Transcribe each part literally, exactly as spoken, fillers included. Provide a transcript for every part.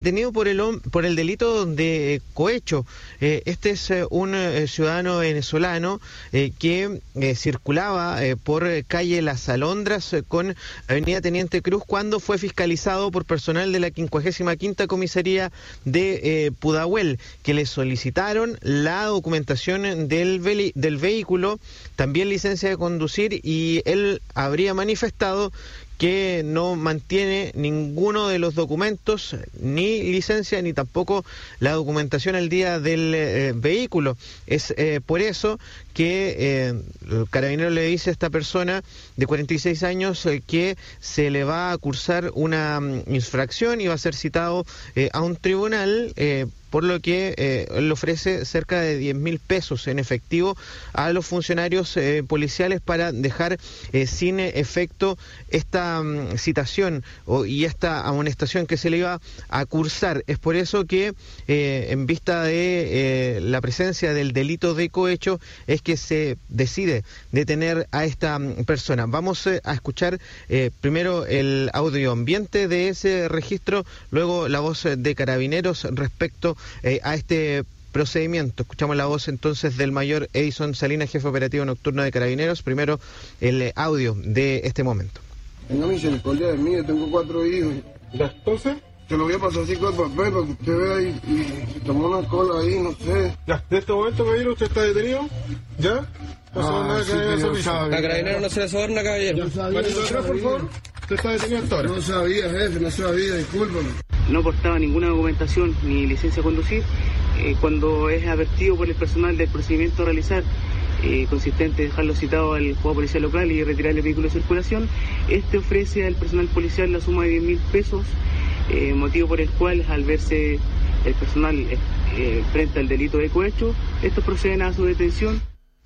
detenido por el por el delito de cohecho. Eh, este es eh, un eh, ciudadano venezolano eh, que eh, circulaba eh, por calle Las Alondras eh, con avenida Teniente Cruz cuando fue fiscalizado por personal de la quincuagésima quinta comisaría de eh, Pudahuel, que le solicitaron la documentación del, ve del vehículo, también licencia de conducir, y él habría manifestado que no mantiene ninguno de los documentos, ni licencia, ni tampoco la documentación al día del eh, vehículo. Es eh, por eso que eh, el carabinero le dice a esta persona de cuarenta y seis años eh, que se le va a cursar una um, infracción y va a ser citado eh, a un tribunal, eh, por lo que eh, él ofrece cerca de diez mil pesos en efectivo a los funcionarios eh, policiales para dejar eh, sin efecto esta um, citación o, y esta amonestación que se le iba a cursar. Es por eso que eh, en vista de eh, la presencia del delito de cohecho es que se decide detener a esta um, persona. Vamos eh, a escuchar eh, primero el audio ambiente de ese registro, luego la voz de Carabineros respecto Eh, a este procedimiento. Escuchamos la voz entonces del mayor Edison Salinas, jefe operativo nocturno de Carabineros. Primero el eh, audio de este momento. Tenga misericordia de mí, yo tengo cuatro hijos. ¿Ya entonces? Te lo voy a pasar así con el papel para que usted vea y, y se tomó una cola ahí, no sé. Ya, de este momento, caballero, usted está detenido. ¿Ya? No ah, nada sí, que no sabía. A Carabineros no se le soborna, caballero. No sabía, Marito, no atrás, por sabía. favor. Usted está detenido hasta ahora. No sabía, jefe, no sabía, discúlpame. No portaba ninguna documentación ni licencia a conducir. Eh, cuando es advertido por el personal del procedimiento a realizar, eh, consistente en dejarlo citado al juzgado policial local y retirar el vehículo de circulación, este ofrece al personal policial la suma de diez mil pesos, eh, motivo por el cual, al verse el personal eh, frente al delito de cohecho, estos proceden a su detención.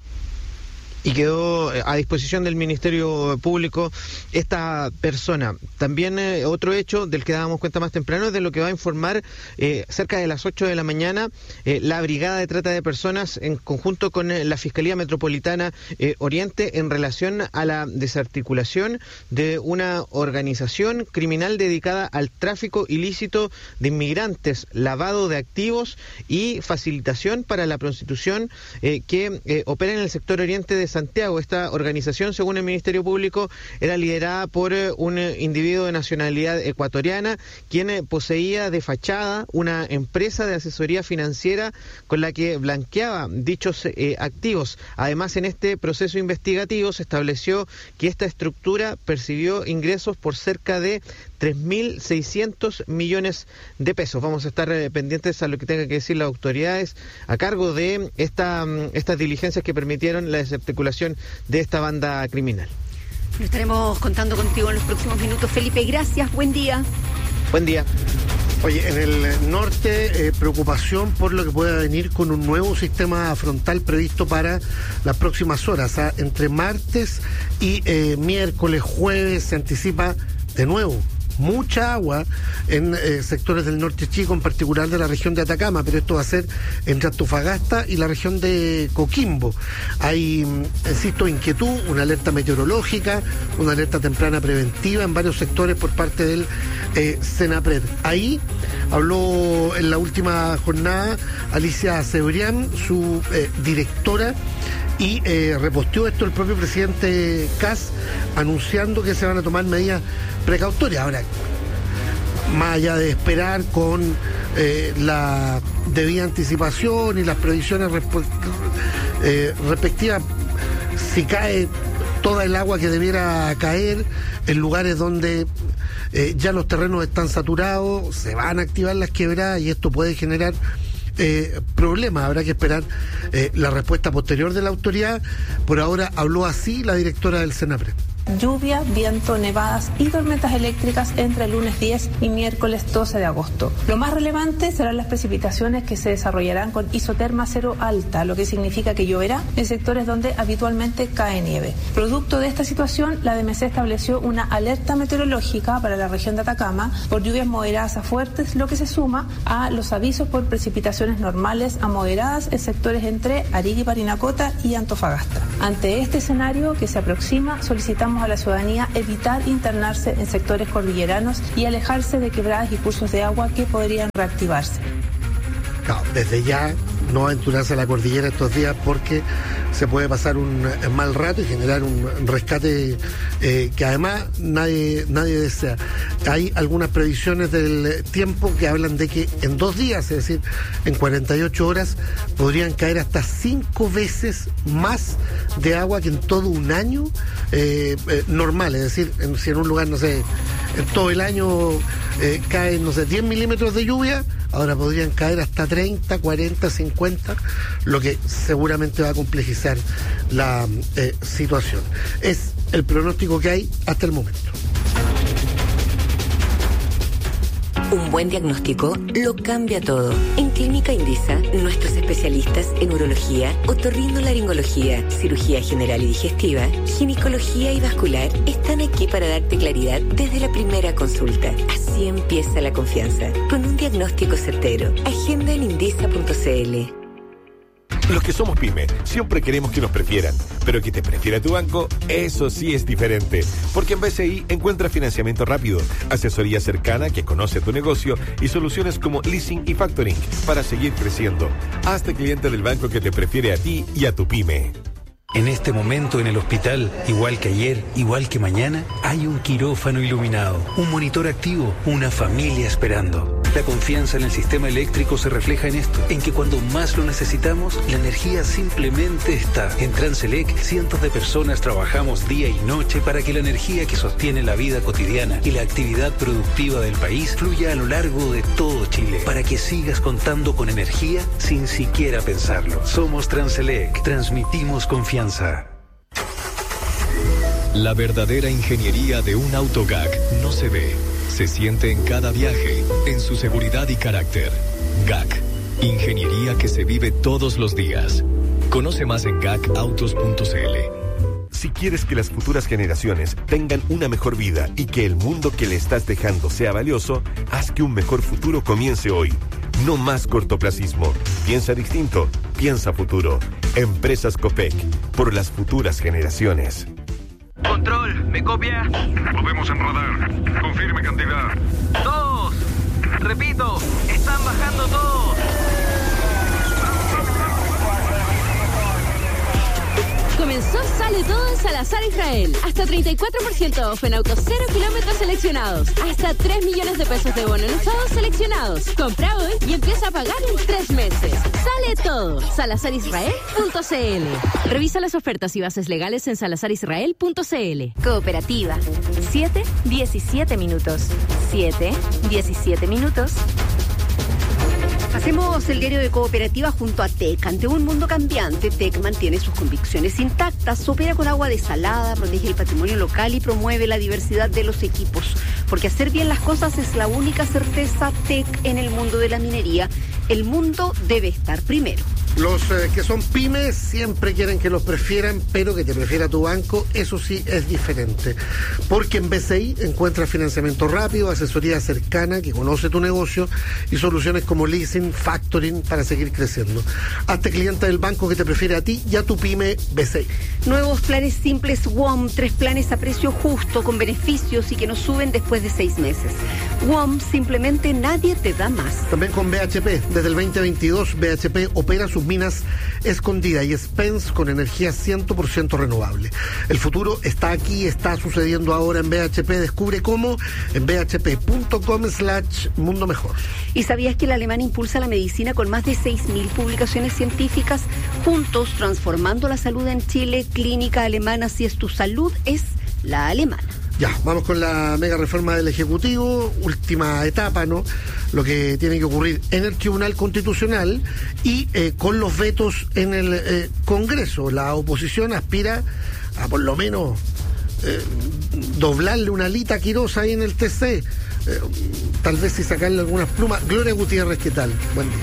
Y quedó a disposición del Ministerio Público esta persona. También eh, otro hecho del que dábamos cuenta más temprano es de lo que va a informar eh, cerca de las ocho de la mañana eh, la Brigada de Trata de Personas en conjunto con eh, la Fiscalía Metropolitana eh, Oriente en relación a la desarticulación de una organización criminal dedicada al tráfico ilícito de inmigrantes, lavado de activos y facilitación para la prostitución eh, que eh, opera en el sector oriente de Santiago. Esta organización, según el Ministerio Público, era liderada por eh, un eh, individuo de nacionalidad ecuatoriana, quien eh, poseía de fachada una empresa de asesoría financiera con la que blanqueaba dichos eh, activos. Además, en este proceso investigativo se estableció que esta estructura percibió ingresos por cerca de tres mil seiscientos millones de pesos. Vamos a estar eh, pendientes a lo que tengan que decir las autoridades a cargo de esta, estas diligencias que permitieron la desarticulación de esta banda criminal. Lo estaremos contando contigo en los próximos minutos, Felipe. Gracias, buen día. Buen día. Oye, en el norte, eh, preocupación por lo que pueda venir con un nuevo sistema frontal previsto para las próximas horas. ¿Ah? Entre martes y eh, miércoles, jueves, se anticipa de nuevo mucha agua en eh, sectores del norte chico, en particular de la región de Atacama, pero esto va a ser entre Antofagasta y la región de Coquimbo. Hay, insisto, inquietud, una alerta meteorológica, una alerta temprana preventiva en varios sectores por parte del eh, Senapred. Ahí habló en la última jornada Alicia Cebrián, su eh, directora, y eh, reposteó esto el propio presidente Kast, anunciando que se van a tomar medidas precautorias. Ahora, más allá de esperar con eh, la debida anticipación y las previsiones resp eh, respectivas, si cae toda el agua que debiera caer en lugares donde eh, ya los terrenos están saturados, se van a activar las quebradas y esto puede generar Eh, problemas. Habrá que esperar eh, la respuesta posterior de la autoridad. Por ahora habló así la directora del Senapred. Lluvia, viento, nevadas y tormentas eléctricas entre el lunes diez y miércoles doce de agosto. Lo más relevante serán las precipitaciones que se desarrollarán con isoterma cero alta, lo que significa que lloverá en sectores donde habitualmente cae nieve. Producto de esta situación, la D M C estableció una alerta meteorológica para la región de Atacama por lluvias moderadas a fuertes, lo que se suma a los avisos por precipitaciones normales a moderadas en sectores entre Arica y Parinacota y Antofagasta. Ante este escenario que se aproxima, solicitamos exhortamos a la ciudadanía a evitar internarse en sectores cordilleranos y alejarse de quebradas y cursos de agua que podrían reactivarse. Claro, desde ya no aventurarse a la cordillera estos días porque se puede pasar un mal rato y generar un rescate eh, que además nadie, nadie desea. Hay algunas previsiones del tiempo que hablan de que en dos días, es decir, en cuarenta y ocho horas, podrían caer hasta cinco veces más de agua que en todo un año eh, eh, normal. Es decir, en, si en un lugar, no sé, en todo el año eh, caen, no sé, diez milímetros de lluvia, ahora podrían caer hasta treinta, cuarenta, cincuenta, lo que seguramente va a complejizar la eh, situación. Es el pronóstico que hay hasta el momento. Un buen diagnóstico lo cambia todo. En Clínica Indisa, nuestros especialistas en urología, otorrinolaringología, cirugía general y digestiva, ginecología y vascular están aquí para darte claridad desde la primera consulta. Así empieza la confianza, con un diagnóstico certero. Agenda en indisa punto c l. Los que somos pyme siempre queremos que nos prefieran, pero que te prefiera tu banco, eso sí es diferente. Porque en B C I encuentras financiamiento rápido, asesoría cercana que conoce tu negocio y soluciones como leasing y factoring para seguir creciendo. Hazte cliente del banco que te prefiere a ti y a tu pyme. En este momento en el hospital, igual que ayer, igual que mañana, hay un quirófano iluminado, un monitor activo, una familia esperando. La confianza en el sistema eléctrico se refleja en esto, en que cuando más lo necesitamos, la energía simplemente está. En Transelec, cientos de personas trabajamos día y noche para que la energía que sostiene la vida cotidiana y la actividad productiva del país fluya a lo largo de todo Chile, para que sigas contando con energía sin siquiera pensarlo. Somos Transelec, transmitimos confianza. La verdadera ingeniería de un auto G A C no se ve, se siente en cada viaje, en su seguridad y carácter. G A C, ingeniería que se vive todos los días. Conoce más en gacautos punto c l. Si quieres que las futuras generaciones tengan una mejor vida y que el mundo que le estás dejando sea valioso, haz que un mejor futuro comience hoy. No más cortoplacismo. Piensa distinto. Piensa futuro. Empresas Copec. Por las futuras generaciones. Control, ¿me copia? Lo vemos en radar. Confirme cantidad. Todos. Repito, están bajando todos. Comenzó Sale Todo en Salazar Israel. Hasta treinta y cuatro por ciento off en autos cero kilómetros seleccionados. Hasta tres millones de pesos de bono en usados seleccionados. Compra hoy y empieza a pagar en tres meses. Sale Todo. salazar israel punto c l. Revisa las ofertas y bases legales en salazar israel punto c l. Cooperativa. siete, diecisiete minutos. siete, diecisiete minutos. Hacemos el diario de Cooperativa junto a T E C. Ante un mundo cambiante, T E C mantiene sus convicciones intactas, opera con agua desalada, protege el patrimonio local y promueve la diversidad de los equipos. Porque hacer bien las cosas es la única certeza T E C en el mundo de la minería. El mundo debe estar primero. Los eh, que son pymes siempre quieren que los prefieran, pero que te prefiera tu banco, eso sí es diferente. Porque en B C I encuentras financiamiento rápido, asesoría cercana que conoce tu negocio y soluciones como leasing, factoring para seguir creciendo. Hazte cliente del banco que te prefiere a ti y a tu pyme B C I. Nuevos planes simples W O M, tres planes a precio justo, con beneficios y que no suben después de seis meses. W O M, simplemente nadie te da más. También con B H P, desde el veinte veintidós, B H P opera sus minas Escondida y Spence con energía cien por ciento renovable. El futuro está aquí, está sucediendo ahora en B H P. Descubre cómo en b h p punto com slash mundo mejor. ¿Y sabías que el alemán impulsa la medicina con más de seis mil publicaciones científicas? Juntos, transformando la salud en Chile. Clínica Alemana, si es tu salud, es la alemana. Ya, vamos con la mega reforma del Ejecutivo, última etapa, ¿no? Lo que tiene que ocurrir en el Tribunal Constitucional y eh, con los vetos en el eh, Congreso. La oposición aspira a por lo menos eh, doblarle una alita a Quirós ahí en el T C, eh, tal vez y sacarle algunas plumas. Gloria Gutiérrez, ¿qué tal? Buen día.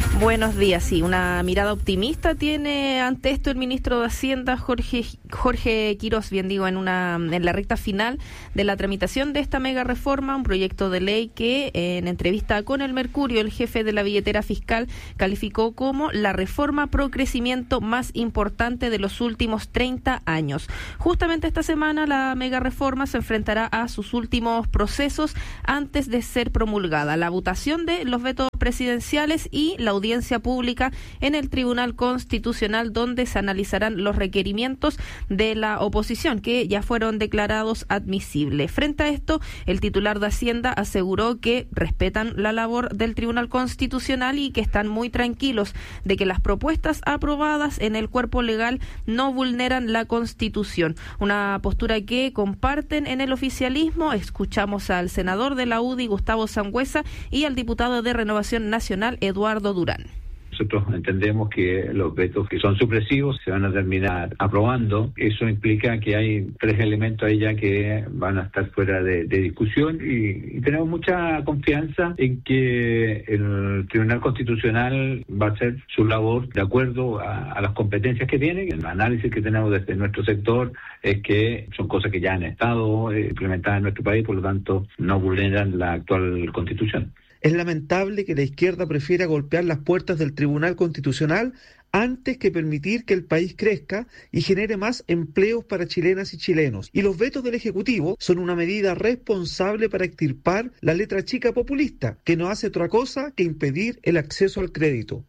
Buenos días. Sí, una mirada optimista tiene ante esto el ministro de Hacienda, Jorge Jorge Quirós, bien digo, en una en la recta final de la tramitación de esta mega reforma, un proyecto de ley que en entrevista con El Mercurio, el jefe de la billetera fiscal calificó como la reforma pro crecimiento más importante de los últimos treinta años. Justamente esta semana la mega reforma se enfrentará a sus últimos procesos antes de ser promulgada, la votación de los vetos presidenciales y la audiencia pública en el Tribunal Constitucional, donde se analizarán los requerimientos de la oposición que ya fueron declarados admisibles. Frente a esto, el titular de Hacienda aseguró que respetan la labor del Tribunal Constitucional y que están muy tranquilos de que las propuestas aprobadas en el cuerpo legal no vulneran la Constitución. Una postura que comparten en el oficialismo. Escuchamos al senador de la U D I, Gustavo Sangüesa, y al diputado de Renovación Nacional, Eduardo Durán. Nosotros entendemos que los vetos que son supresivos se van a terminar aprobando. Eso implica que hay tres elementos ahí ya que van a estar fuera de, de discusión y, y tenemos mucha confianza en que el Tribunal Constitucional va a hacer su labor de acuerdo a, a las competencias que tiene. El análisis que tenemos desde nuestro sector es que son cosas que ya han estado eh, implementadas en nuestro país, por lo tanto no vulneran la actual Constitución. Es lamentable que la izquierda prefiera golpear las puertas del Tribunal Constitucional antes que permitir que el país crezca y genere más empleos para chilenas y chilenos. Y los vetos del Ejecutivo son una medida responsable para extirpar la letra chica populista, que no hace otra cosa que impedir el acceso al crédito.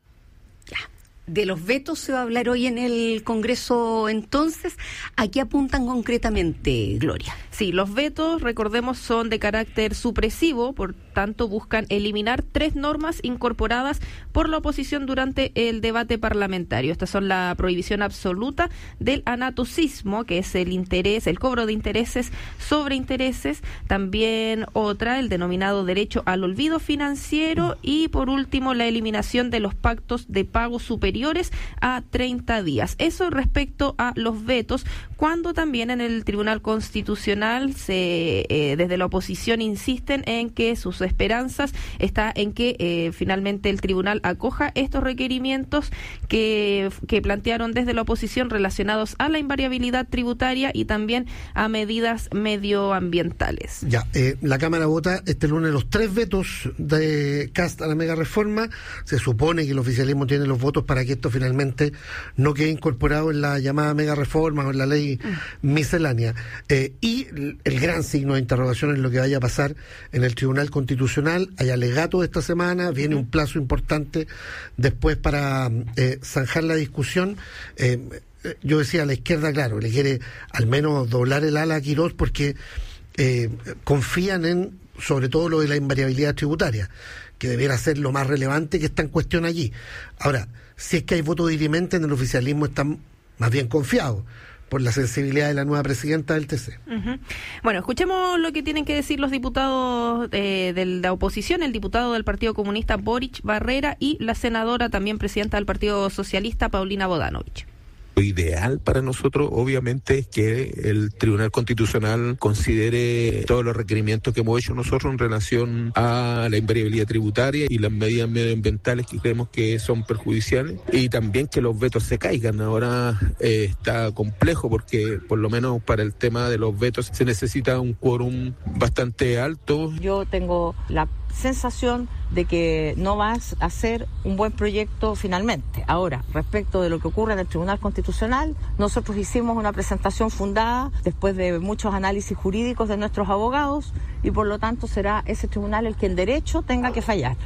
Ya. De los vetos se va a hablar hoy en el Congreso, entonces. ¿A qué apuntan concretamente, Gloria? Sí, los vetos, recordemos, son de carácter supresivo, por tanto buscan eliminar tres normas incorporadas por la oposición durante el debate parlamentario. Estas son la prohibición absoluta del anatocismo, que es el interés, el cobro de intereses sobre intereses, también otra, el denominado derecho al olvido financiero, y por último la eliminación de los pactos de pago superiores a treinta días. Eso respecto a los vetos, cuando también en el Tribunal Constitucional se eh, desde la oposición insisten en que sus esperanzas está en que eh, finalmente el tribunal acoja estos requerimientos que, que plantearon desde la oposición relacionados a la invariabilidad tributaria y también a medidas medioambientales. Ya, eh, la Cámara vota este lunes los tres vetos de Kast a la mega reforma. Se supone que el oficialismo tiene los votos para que esto finalmente no quede incorporado en la llamada mega reforma o en la ley mm. miscelánea. Eh, y el gran signo de interrogación es lo que vaya a pasar en el Tribunal Constitucional. Hay alegatos esta semana, viene un plazo importante después para eh, zanjar la discusión. Eh, yo decía, a la izquierda, claro, le quiere al menos doblar el ala a Quirós porque eh, confían en, sobre todo, lo de la invariabilidad tributaria, que debiera ser lo más relevante que está en cuestión allí. Ahora, si es que hay voto dirimente, en el oficialismo están más bien confiados por la sensibilidad de la nueva presidenta del T C. Uh-huh. Bueno, escuchemos lo que tienen que decir los diputados eh, de la oposición, el diputado del Partido Comunista Boric Barrera y la senadora, también presidenta del Partido Socialista, Paulina Bodanovich. Lo ideal para nosotros, obviamente, es que el Tribunal Constitucional considere todos los requerimientos que hemos hecho nosotros en relación a la invariabilidad tributaria y las medidas medioambientales que creemos que son perjudiciales, y también que los vetos se caigan. Ahora eh, está complejo porque, por lo menos para el tema de los vetos, se necesita un quórum bastante alto. Yo tengo la sensación de que no vas a ser un buen proyecto finalmente. Ahora, respecto de lo que ocurre en el Tribunal Constitucional, nosotros hicimos una presentación fundada después de muchos análisis jurídicos de nuestros abogados y por lo tanto será ese tribunal el que en derecho tenga que fallar.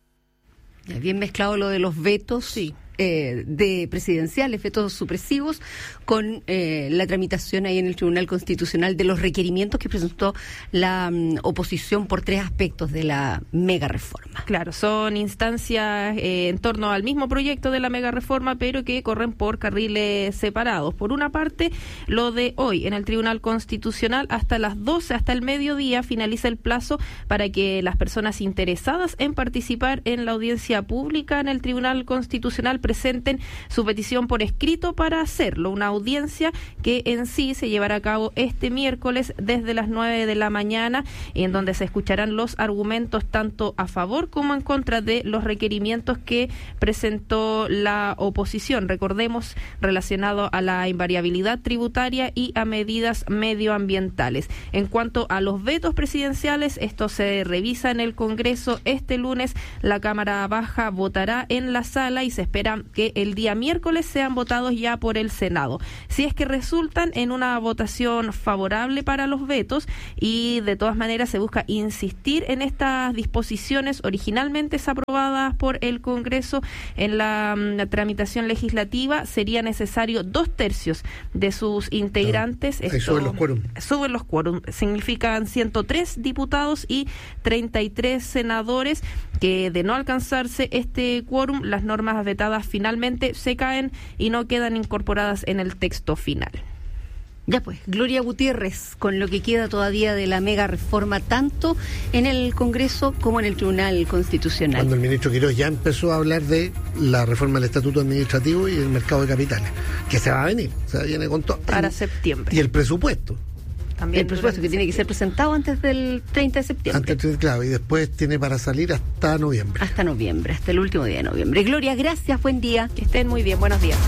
Bien mezclado lo de los vetos. Sí. Eh, de presidenciales, vetos supresivos, con eh, la tramitación ahí en el Tribunal Constitucional de los requerimientos que presentó la um, oposición por tres aspectos de la mega reforma. Claro, son instancias eh, en torno al mismo proyecto de la mega reforma, pero que corren por carriles separados. Por una parte, lo de hoy en el Tribunal Constitucional, hasta las doce, hasta el mediodía, finaliza el plazo para que las personas interesadas en participar en la audiencia pública en el Tribunal Constitucional presenten su petición por escrito para hacerlo. Una audiencia que en sí se llevará a cabo este miércoles desde las nueve de la mañana, en donde se escucharán los argumentos tanto a favor como en contra de los requerimientos que presentó la oposición. Recordemos, relacionado a la invariabilidad tributaria y a medidas medioambientales. En cuanto a los vetos presidenciales, esto se revisa en el Congreso este lunes. La Cámara Baja votará en la sala y se espera que el día miércoles sean votados ya por el Senado. Si es que resultan en una votación favorable para los vetos, y de todas maneras se busca insistir en estas disposiciones originalmente aprobadas por el Congreso en la, la tramitación legislativa, sería necesario dos tercios de sus integrantes. Ahí suben los quórum. Suben los quórum. Significan ciento tres diputados y treinta y tres senadores, que de no alcanzarse este quórum, las normas vetadas finalmente se caen y no quedan incorporadas en el texto final. Ya pues, Gloria Gutiérrez, con lo que queda todavía de la mega reforma, tanto en el Congreso como en el Tribunal Constitucional. Cuando el ministro Quirós ya empezó a hablar de la reforma del Estatuto Administrativo y el mercado de capitales, que se va a venir, se viene con todo. Para septiembre. Y el presupuesto. También el presupuesto que tiene que ser presentado antes del treinta de septiembre. Antes, claro, y después tiene para salir hasta noviembre. Hasta noviembre, hasta el último día de noviembre. Gloria, gracias, buen día. Que estén muy bien, buenos días.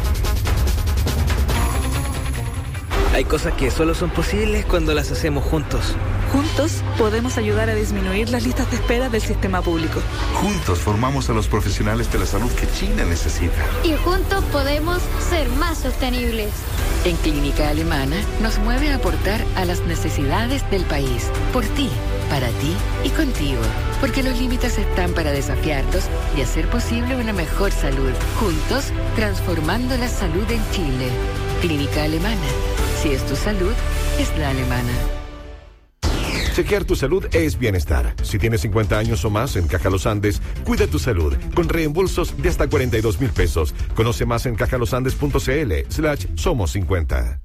Hay cosas que solo son posibles cuando las hacemos juntos. Juntos podemos ayudar a disminuir las listas de espera del sistema público. Juntos formamos a los profesionales de la salud que China necesita. Y juntos podemos ser más sostenibles. En Clínica Alemana nos mueve a aportar a las necesidades del país. Por ti, para ti y contigo. Porque los límites están para desafiarlos y hacer posible una mejor salud. Juntos, transformando la salud en Chile. Clínica Alemana. Si es tu salud, es la alemana. Chequear tu salud es bienestar. Si tienes cincuenta años o más en Caja Los Andes, cuida tu salud con reembolsos de hasta cuarenta y dos mil pesos. Conoce más en cajalosandes.cl slash somos cincuenta.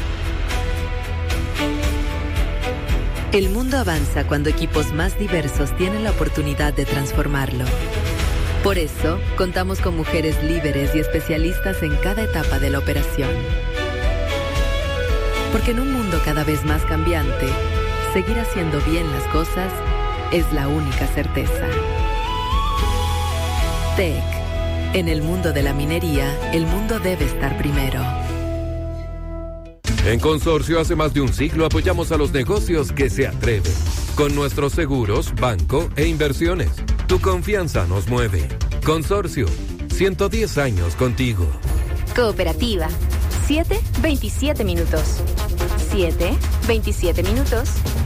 El mundo avanza cuando equipos más diversos tienen la oportunidad de transformarlo. Por eso, contamos con mujeres líderes y especialistas en cada etapa de la operación. Porque en un mundo cada vez más cambiante, seguir haciendo bien las cosas es la única certeza. T E C. En el mundo de la minería, el mundo debe estar primero. En Consorcio, hace más de un siglo apoyamos a los negocios que se atreven. Con nuestros seguros, banco e inversiones. Tu confianza nos mueve. Consorcio, ciento diez años contigo. Cooperativa. siete, veintisiete minutos. siete, veintisiete minutos.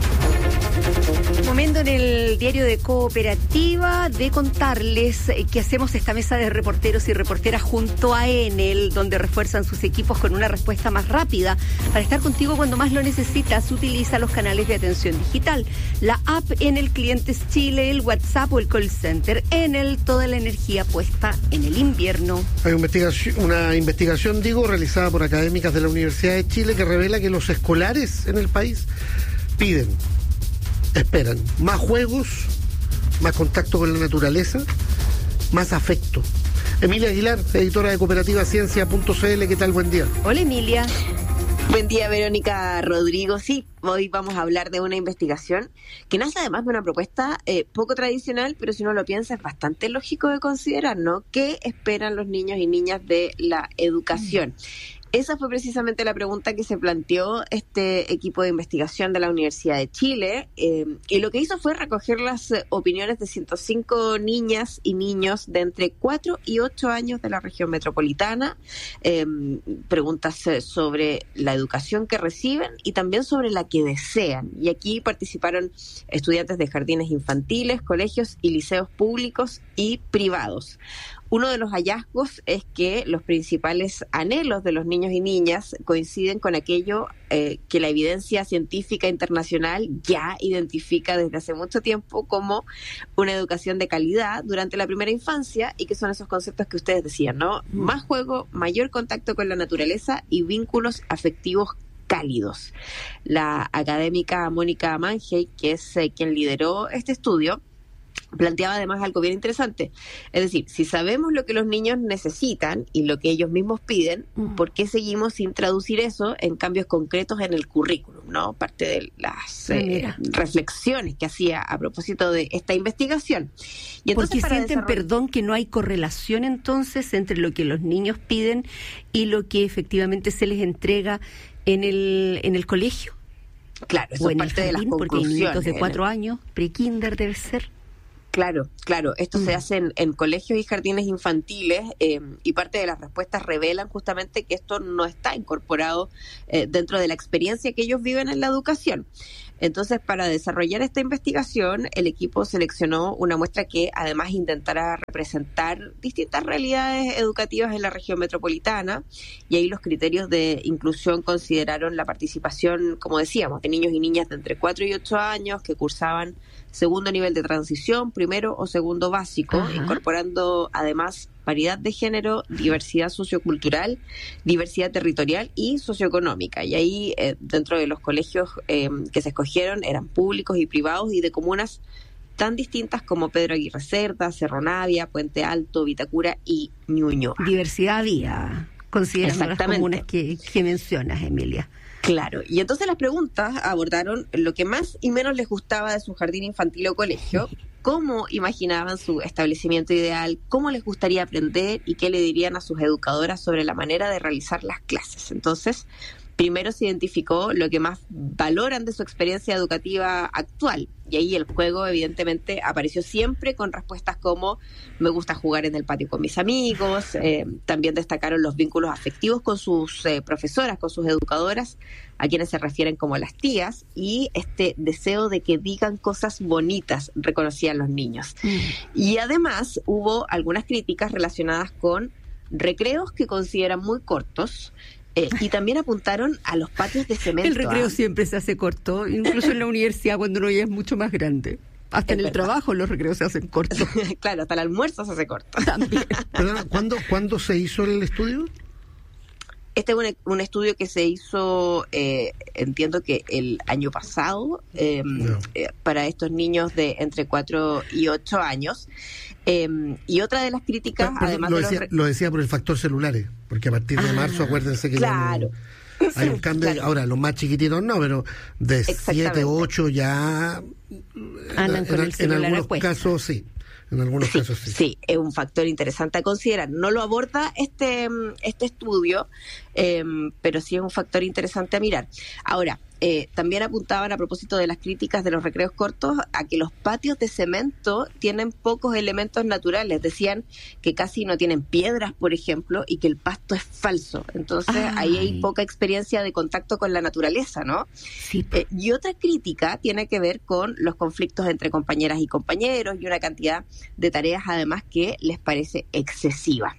Momento en el diario de Cooperativa de contarles que hacemos esta mesa de reporteros y reporteras junto a Enel, donde refuerzan sus equipos con una respuesta más rápida. Para estar contigo cuando más lo necesitas, utiliza los canales de atención digital, la app Enel Clientes Chile, el WhatsApp o el call center. Enel, toda la energía puesta en el invierno. Hay una investigación, una investigación, digo, realizada por académicas de la Universidad de Chile que revela que los escolares en el país piden, esperan más juegos, más contacto con la naturaleza, más afecto. Emilia Aguilar, editora de Cooperativa Ciencia punto c l, ¿qué tal? Buen día. Hola, Emilia. Buen día, Verónica Rodrigo. Sí, hoy vamos a hablar de una investigación que nace además de una propuesta eh, poco tradicional, pero si uno lo piensa es bastante lógico de considerar, ¿no? ¿Qué esperan los niños y niñas de la educación? Mm. Esa fue precisamente la pregunta que se planteó este equipo de investigación de la Universidad de Chile, eh, y lo que hizo fue recoger las eh, opiniones de ciento cinco niñas y niños de entre cuatro y ocho años de la región metropolitana, eh, preguntas eh, sobre la educación que reciben y también sobre la que desean. Y aquí participaron estudiantes de jardines infantiles, colegios y liceos públicos y privados. Uno de los hallazgos es que los principales anhelos de los niños y niñas coinciden con aquello eh, que la evidencia científica internacional ya identifica desde hace mucho tiempo como una educación de calidad durante la primera infancia, y que son esos conceptos que ustedes decían, ¿no? Más juego, mayor contacto con la naturaleza y vínculos afectivos cálidos. La académica Mónica Mangey, que es eh, quien lideró este estudio, planteaba además algo bien interesante. Es decir, si sabemos lo que los niños necesitan y lo que ellos mismos piden, ¿por qué seguimos sin traducir eso en cambios concretos en el currículum? ¿No? Parte de las eh, reflexiones que hacía a propósito de esta investigación. Y entonces, porque sienten, desarroll... perdón, que no hay correlación entonces entre lo que los niños piden y lo que efectivamente se les entrega en el, en el colegio. Claro, eso o es en parte el jardín, de las porque hay niños de cuatro el... años, pre-kinder debe ser. Claro, claro. Esto mm. se hace en, en colegios y jardines infantiles eh, y parte de las respuestas revelan justamente que esto no está incorporado eh, dentro de la experiencia que ellos viven en la educación. Entonces, para desarrollar esta investigación, el equipo seleccionó una muestra que además intentara representar distintas realidades educativas en la región metropolitana, y ahí los criterios de inclusión consideraron la participación, como decíamos, de niños y niñas de entre cuatro y ocho años que cursaban segundo nivel de transición, primero o segundo básico, Ajá. incorporando además variedad de género, diversidad sociocultural, diversidad territorial y socioeconómica. Y ahí, eh, dentro de los colegios eh, que se escogieron, eran públicos y privados y de comunas tan distintas como Pedro Aguirre Cerda, Cerro Navia, Puente Alto, Vitacura y Ñuñoa. Diversidad había, considerando las comunas que, que mencionas, Emilia. Claro, y entonces las preguntas abordaron lo que más y menos les gustaba de su jardín infantil o colegio, cómo imaginaban su establecimiento ideal, cómo les gustaría aprender y qué le dirían a sus educadoras sobre la manera de realizar las clases. Entonces, primero se identificó lo que más valoran de su experiencia educativa actual, y ahí el juego evidentemente apareció siempre con respuestas como me gusta jugar en el patio con mis amigos. Eh, también destacaron los vínculos afectivos con sus eh, profesoras, con sus educadoras, a quienes se refieren como las tías, y este deseo de que digan cosas bonitas, reconocían los niños. Mm. Y además hubo algunas críticas relacionadas con recreos que consideran muy cortos. Eh, y también apuntaron a los patios de cemento. El recreo ¿ah? siempre se hace corto, incluso en la universidad cuando uno ya es mucho más grande. Hasta es en verdad. El trabajo los recreos se hacen cortos. Claro, hasta el almuerzo se hace corto. También. Perdona, ¿cuándo, ¿cuándo se hizo el estudio? Este es un, un estudio que se hizo, eh, entiendo que el año pasado, eh, no. eh, para estos niños de entre cuatro y ocho años. Eh, y otra de las críticas, pero, pero además lo de decía, los... lo decía por el factor celulares, porque a partir de ah, marzo, acuérdense que claro. ya no, hay un cambio. Claro. Ahora, los más chiquititos no, pero de siete, ocho ya... Andan con en, el celular en algunos puesto. casos sí. En algunos sí, casos sí. Sí, es un factor interesante a considerar. No lo aborda este, este estudio, eh, pero sí es un factor interesante a mirar. Ahora, eh, también apuntaban a propósito de las críticas de los recreos cortos a que los patios de cemento tienen pocos elementos naturales. Decían que casi no tienen piedras, por ejemplo, y que el pasto es falso. Entonces, Ay. ahí hay poca experiencia de contacto con la naturaleza, ¿no? Sí. Eh, y otra crítica tiene que ver con los conflictos entre compañeras y compañeros y una cantidad de tareas, además, que les parece excesiva.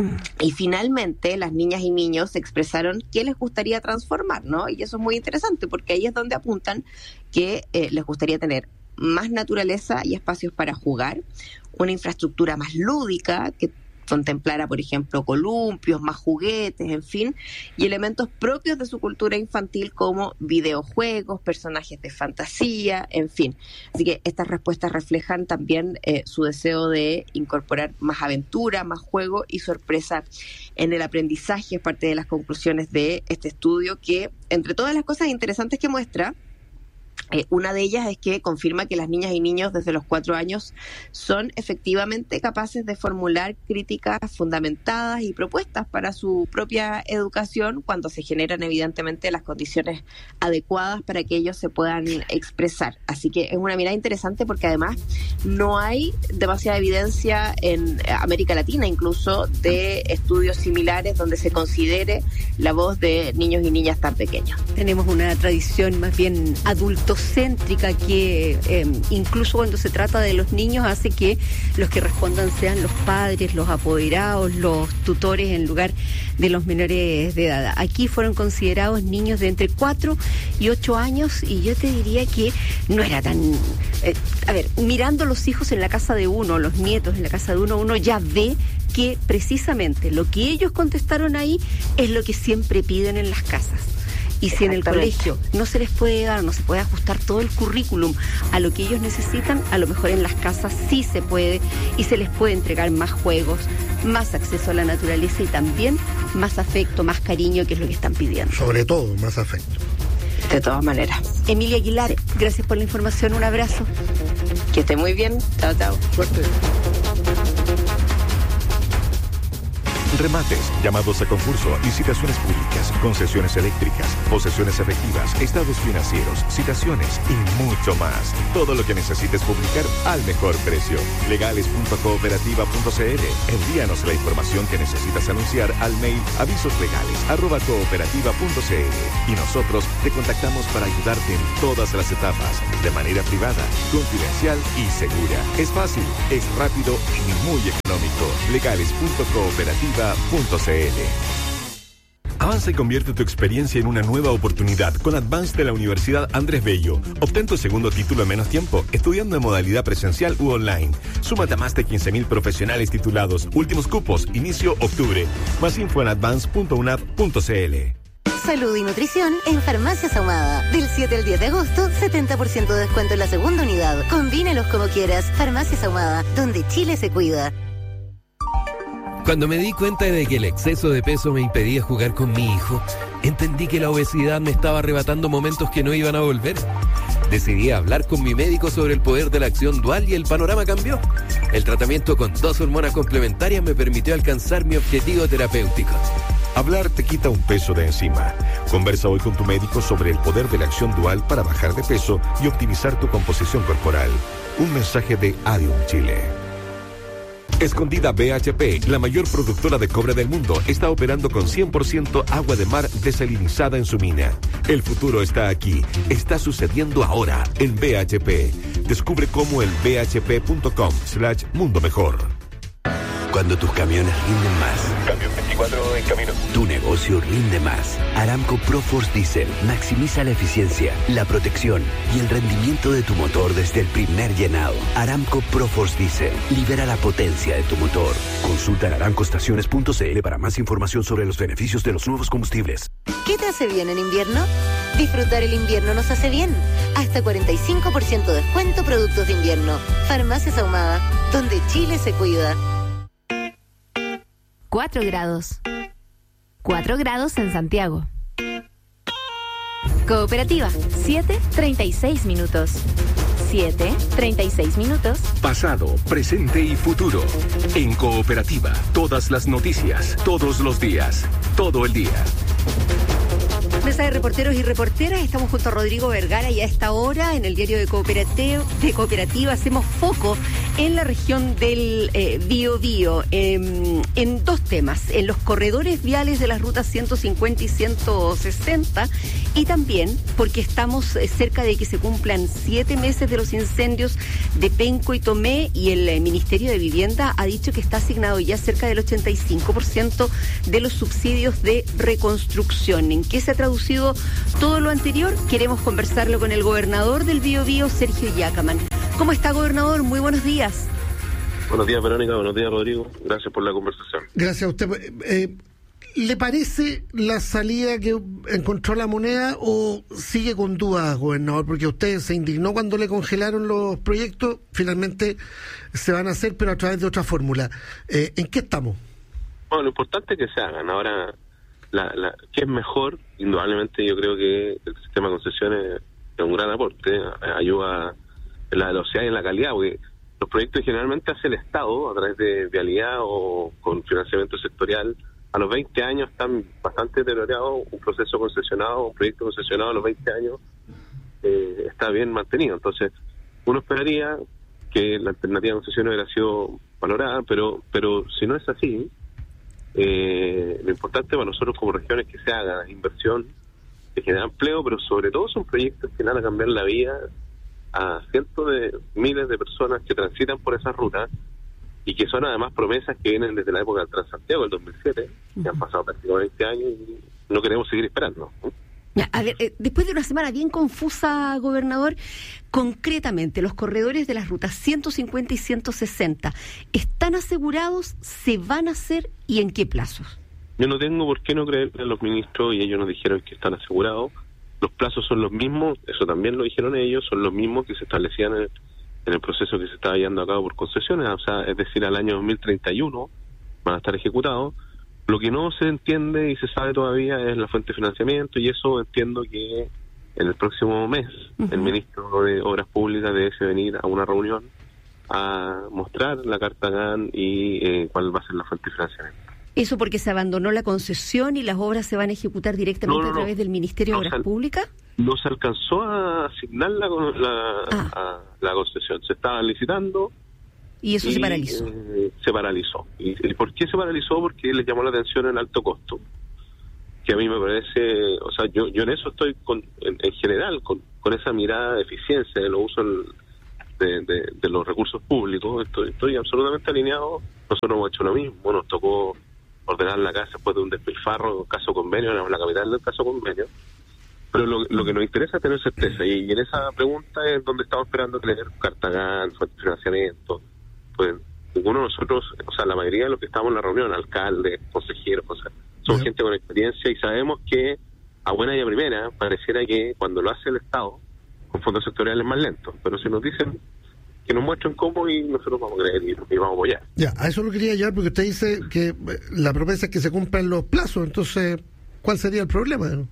Y finalmente las niñas y niños expresaron qué les gustaría transformar, ¿no? Y eso es muy interesante porque ahí es donde apuntan que eh, les gustaría tener más naturaleza y espacios para jugar, una infraestructura más lúdica que contemplara, por ejemplo, columpios, más juguetes, en fin, y elementos propios de su cultura infantil como videojuegos, personajes de fantasía, en fin. Así que estas respuestas reflejan también eh, su deseo de incorporar más aventura, más juego y sorpresa en el aprendizaje. Es parte de las conclusiones de este estudio que, entre todas las cosas interesantes que muestra, Eh, una de ellas es que confirma que las niñas y niños desde los cuatro años son efectivamente capaces de formular críticas fundamentadas y propuestas para su propia educación cuando se generan evidentemente las condiciones adecuadas para que ellos se puedan expresar. Así que es una mirada interesante porque además no hay demasiada evidencia en América Latina incluso de estudios similares donde se considere la voz de niños y niñas tan pequeños. Tenemos una tradición más bien adulto céntrica que eh, incluso cuando se trata de los niños hace que los que respondan sean los padres, los apoderados, los tutores en lugar de los menores de edad. Aquí fueron considerados niños de entre cuatro y ocho años y yo te diría que no era tan... Eh, a ver, mirando los hijos en la casa de uno, los nietos en la casa de uno, uno ya ve que precisamente lo que ellos contestaron ahí es lo que siempre piden en las casas. Y si en el colegio no se les puede dar, no se puede ajustar todo el currículum a lo que ellos necesitan, a lo mejor en las casas sí se puede y se les puede entregar más juegos, más acceso a la naturaleza y también más afecto, más cariño, que es lo que están pidiendo. Sobre todo, más afecto. De todas maneras. Emilia Aguilar, gracias por la información, un abrazo. Que esté muy bien. Chao, chao. Suerte. Remates, llamados a concurso, licitaciones públicas, concesiones eléctricas, posesiones efectivas, estados financieros, citaciones y mucho más. Todo lo que necesites publicar al mejor precio. legales punto cooperativa punto c l. Envíanos la información que necesitas anunciar al mail avisoslegales arroba cooperativa punto c l y nosotros te contactamos para ayudarte en todas las etapas, de manera privada, confidencial y segura. Es fácil, es rápido y muy económico. legales punto cooperativa punto c l. Avanza y convierte tu experiencia en una nueva oportunidad con Advance de la Universidad Andrés Bello. Obtén tu segundo título en menos tiempo, estudiando en modalidad presencial u online. Súmate a más de quince mil profesionales titulados. Últimos cupos, inicio octubre. Más info en advance punto u n a p punto c l. Salud y nutrición en Farmacias Ahumada. Del siete al diez de agosto, setenta por ciento de descuento en la segunda unidad. Combínalos como quieras. Farmacias Ahumada, donde Chile se cuida. Cuando me di cuenta de que el exceso de peso me impedía jugar con mi hijo, entendí que la obesidad me estaba arrebatando momentos que no iban a volver. Decidí hablar con mi médico sobre el poder de la acción dual y el panorama cambió. El tratamiento con dos hormonas complementarias me permitió alcanzar mi objetivo terapéutico. Hablar te quita un peso de encima. Conversa hoy con tu médico sobre el poder de la acción dual para bajar de peso y optimizar tu composición corporal. Un mensaje de Adium Chile. Escondida B H P, la mayor productora de cobre del mundo, está operando con cien por ciento agua de mar desalinizada en su mina. El futuro está aquí. Está sucediendo ahora en B H P. Descubre cómo en b h p punto com slash mundo mejor. Cuando tus camiones rinden más. Camión veinticuatro en camino. Tu negocio rinde más. Aramco ProForce Diesel maximiza la eficiencia, la protección y el rendimiento de tu motor desde el primer llenado. Aramco ProForce Diesel libera la potencia de tu motor. Consulta en aramco estaciones punto c l para más información sobre los beneficios de los nuevos combustibles. ¿Qué te hace bien en invierno? Disfrutar el invierno nos hace bien. Hasta cuarenta y cinco por ciento de descuento productos de invierno. Farmacias Ahumada, donde Chile se cuida. cuatro grados. cuatro grados en Santiago. Cooperativa, siete treinta y seis minutos. siete treinta y seis minutos. Pasado, presente y futuro. En Cooperativa, todas las noticias, todos los días, todo el día. Mesa de reporteros y reporteras, estamos junto a Rodrigo Vergara y a esta hora en el diario de Cooperativa, de Cooperativa hacemos foco en la región del eh, Bío Bío, eh, en dos temas, en los corredores viales de las rutas ciento cincuenta y ciento sesenta y también porque estamos eh, cerca de que se cumplan siete meses de los incendios de Penco y Tomé y el eh, Ministerio de Vivienda ha dicho que está asignado ya cerca del ochenta y cinco por ciento de los subsidios de reconstrucción. ¿En qué se ha traducido todo lo anterior? Queremos conversarlo con el gobernador del Bío Bío, Sergio Yacaman. ¿Cómo está, gobernador? Muy buenos días. Buenos días, Verónica. Buenos días, Rodrigo. Gracias por la conversación. Gracias a usted. Eh, ¿Le parece la salida que encontró la moneda o sigue con dudas, gobernador? Porque usted se indignó cuando le congelaron los proyectos, finalmente se van a hacer, pero a través de otra fórmula. Eh, ¿En qué estamos? Bueno, lo importante es que se hagan. Ahora, la, la, ¿qué es mejor? Indudablemente yo creo que el sistema de concesiones es un gran aporte, ayuda en la velocidad y en la calidad, porque los proyectos generalmente hace el Estado a través de vialidad o con financiamiento sectorial. A los veinte años están bastante deteriorados. Un proceso concesionado, un proyecto concesionado a los veinte años eh, está bien mantenido. Entonces, uno esperaría que la alternativa de concesiones hubiera sido valorada, pero pero si no es así, eh, lo importante para nosotros como regiones es que se haga inversión, que genera empleo, pero sobre todo son proyectos que van a cambiar la vida a cientos de miles de personas que transitan por esas rutas y que son además promesas que vienen desde la época del Transantiago, del dos mil siete, que han pasado prácticamente veinte años y no queremos seguir esperando. Ya, a ver, eh, después de una semana bien confusa, gobernador, concretamente, los corredores de las rutas ciento cincuenta y ciento sesenta, ¿están asegurados? ¿Se van a hacer? ¿Y en qué plazos? yo no tengo por qué no creer en los ministros y ellos nos dijeron que están asegurados. Los plazos son los mismos, eso también lo dijeron ellos, son los mismos que se establecían en el, en el proceso que se estaba llevando a cabo por concesiones, o sea, es decir, al año dos mil treinta y uno van a estar ejecutados. Lo que no se entiende y se sabe todavía es la fuente de financiamiento, y eso entiendo que en el próximo mes uh-huh. el ministro de Obras Públicas debe venir a una reunión a mostrar la carta G A N y eh, cuál va a ser la fuente de financiamiento. ¿Eso porque se abandonó la concesión y las obras se van a ejecutar directamente no, no, a través no. del Ministerio no de Obras Públicas? No se alcanzó a asignar la, la, ah. a, la concesión, se estaba licitando. Y eso y, se paralizó. Eh, se paralizó. ¿Y, ¿Y por qué se paralizó? Porque les llamó la atención el alto costo. Que a mí me parece, o sea, yo yo en eso estoy, con, en, en general, con, con esa mirada de eficiencia de los usos de, de, de los recursos públicos, estoy, estoy absolutamente alineado. Nosotros hemos hecho lo mismo, nos tocó ordenar la casa después de un despilfarro, caso convenio, la, la capital del caso convenio. Pero lo, lo que nos interesa es tener certeza, y, y en esa pregunta es donde estamos esperando tener carta G A N, fuente de financiamiento. Pues ninguno de nosotros, o sea, la mayoría de los que estamos en la reunión, alcaldes, consejeros, o sea, somos gente con experiencia y sabemos que a buena y a primera pareciera que cuando lo hace el Estado con fondos sectoriales es más lento, pero si nos dicen que nos muestren cómo, y nosotros vamos a creer y, y vamos a apoyar. Ya, a eso lo quería llevar, porque usted dice que la promesa es que se cumplan los plazos, entonces, ¿cuál sería el problema? No,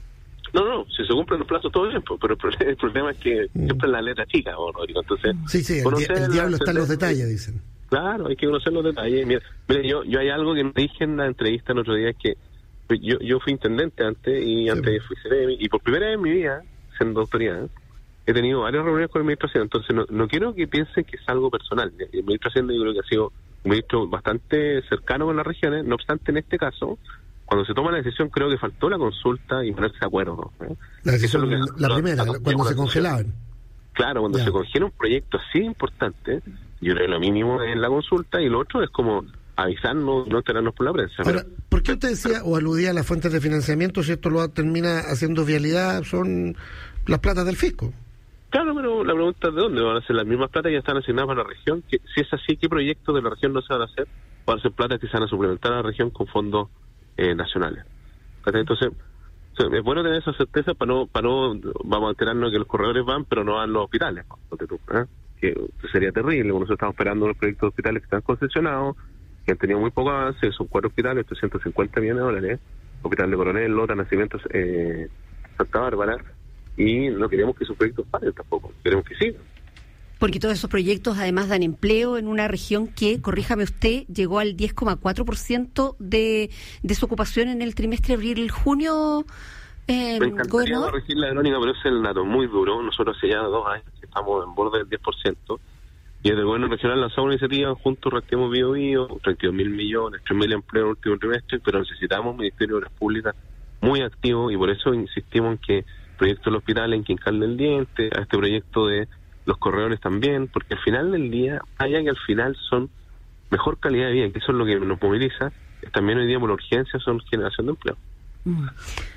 no, si se cumplen los plazos todo bien, pero el problema, el problema es que mm. siempre es la letra chica, ¿no, Rodrigo? Entonces, sí, sí, el, di- el diablo está en los detalles, dicen. Claro, hay que conocer los detalles. Mira, mira yo yo hay algo que me dije en la entrevista el otro día, es que yo yo fui intendente antes, y antes sí. fui C R M, y por primera vez en mi vida, siendo autoridad, he tenido varias reuniones con el ministro Hacienda, entonces no, no quiero que piensen que es algo personal. El ministro Hacienda yo creo que ha sido un ministro bastante cercano con las regiones, no obstante en este caso, cuando se toma la decisión creo que faltó la consulta y ponerse de acuerdo, ¿eh? La decisión, es lo que, la, la primera, la, cuando se congelaban. Claro, cuando ya. se congela un proyecto así importante, yo creo que lo mínimo es la consulta, y lo otro es como avisarnos, no enterarnos por la prensa. Ahora, ¿por qué usted decía o aludía a las fuentes de financiamiento si esto lo termina haciendo vialidad? Son las platas del fisco. Claro, pero la pregunta es de dónde van a ser las mismas platas que ya están asignadas para la región. Que, si es así, ¿qué proyectos de la región no se van a hacer? Van a ser platas que se van a suplementar a la región con fondos eh, nacionales. Entonces, es bueno tener esa certeza para no, para no, vamos a enterarnos que los corredores van, pero no van los hospitales, ¿no? Tú, ¿eh? Que, que sería terrible. Nosotros estamos esperando los proyectos de hospitales que están concesionados, que han tenido muy poco avance, son cuatro hospitales, trescientos cincuenta millones de dólares, Hospital de Coronel, Lota, Nacimientos, eh, Santa Bárbara, y no queremos que esos proyectos paren tampoco, queremos que sigan. Porque todos esos proyectos además dan empleo en una región que, corríjame usted, llegó al diez coma cuatro por ciento de desocupación en el trimestre abril-junio, eh, Me encantaría corregir la Verónica, pero es el dato muy duro. Nosotros hace ya dos años que estamos en borde del diez por ciento, y desde el gobierno regional lanzamos una iniciativa junto a Reactivemos Bio Bio, treinta y dos mil millones, tres mil empleos en el último trimestre, pero necesitamos un Ministerio de Obras Públicas muy activo, y por eso insistimos en que el proyecto del hospital en Quincal del Diente, a este proyecto de los corredores también, porque al final del día, allá que al final son mejor calidad de vida, que eso es lo que nos moviliza, también hoy día por urgencia son generación de empleo. Mm.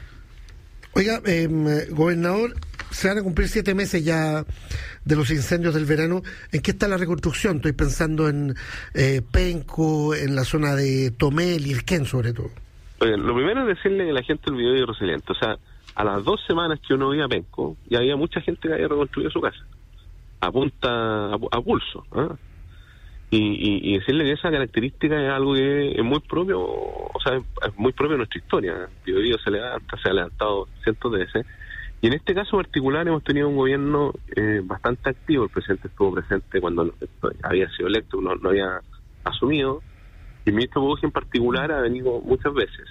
Oiga, eh, gobernador, se van a cumplir siete meses ya de los incendios del verano. ¿En qué está la reconstrucción? Estoy pensando en eh, Penco, en la zona de Tomé, Lirquén sobre todo. Oiga, lo primero es decirle a la gente del video de Resiliente, o sea, a las dos semanas que uno iba a Penco, ya había mucha gente que había reconstruido su casa, a punta, a, a pulso, ¿eh? y, y, y decirle que esa característica es algo que es muy propio, o sea, es muy propio de nuestra historia. Bio Bio se levanta, se ha levantado cientos de veces, y en este caso particular hemos tenido un gobierno eh, bastante activo. El presidente estuvo presente cuando había sido electo, no, no había asumido, y el ministro Bogue en particular ha venido muchas veces.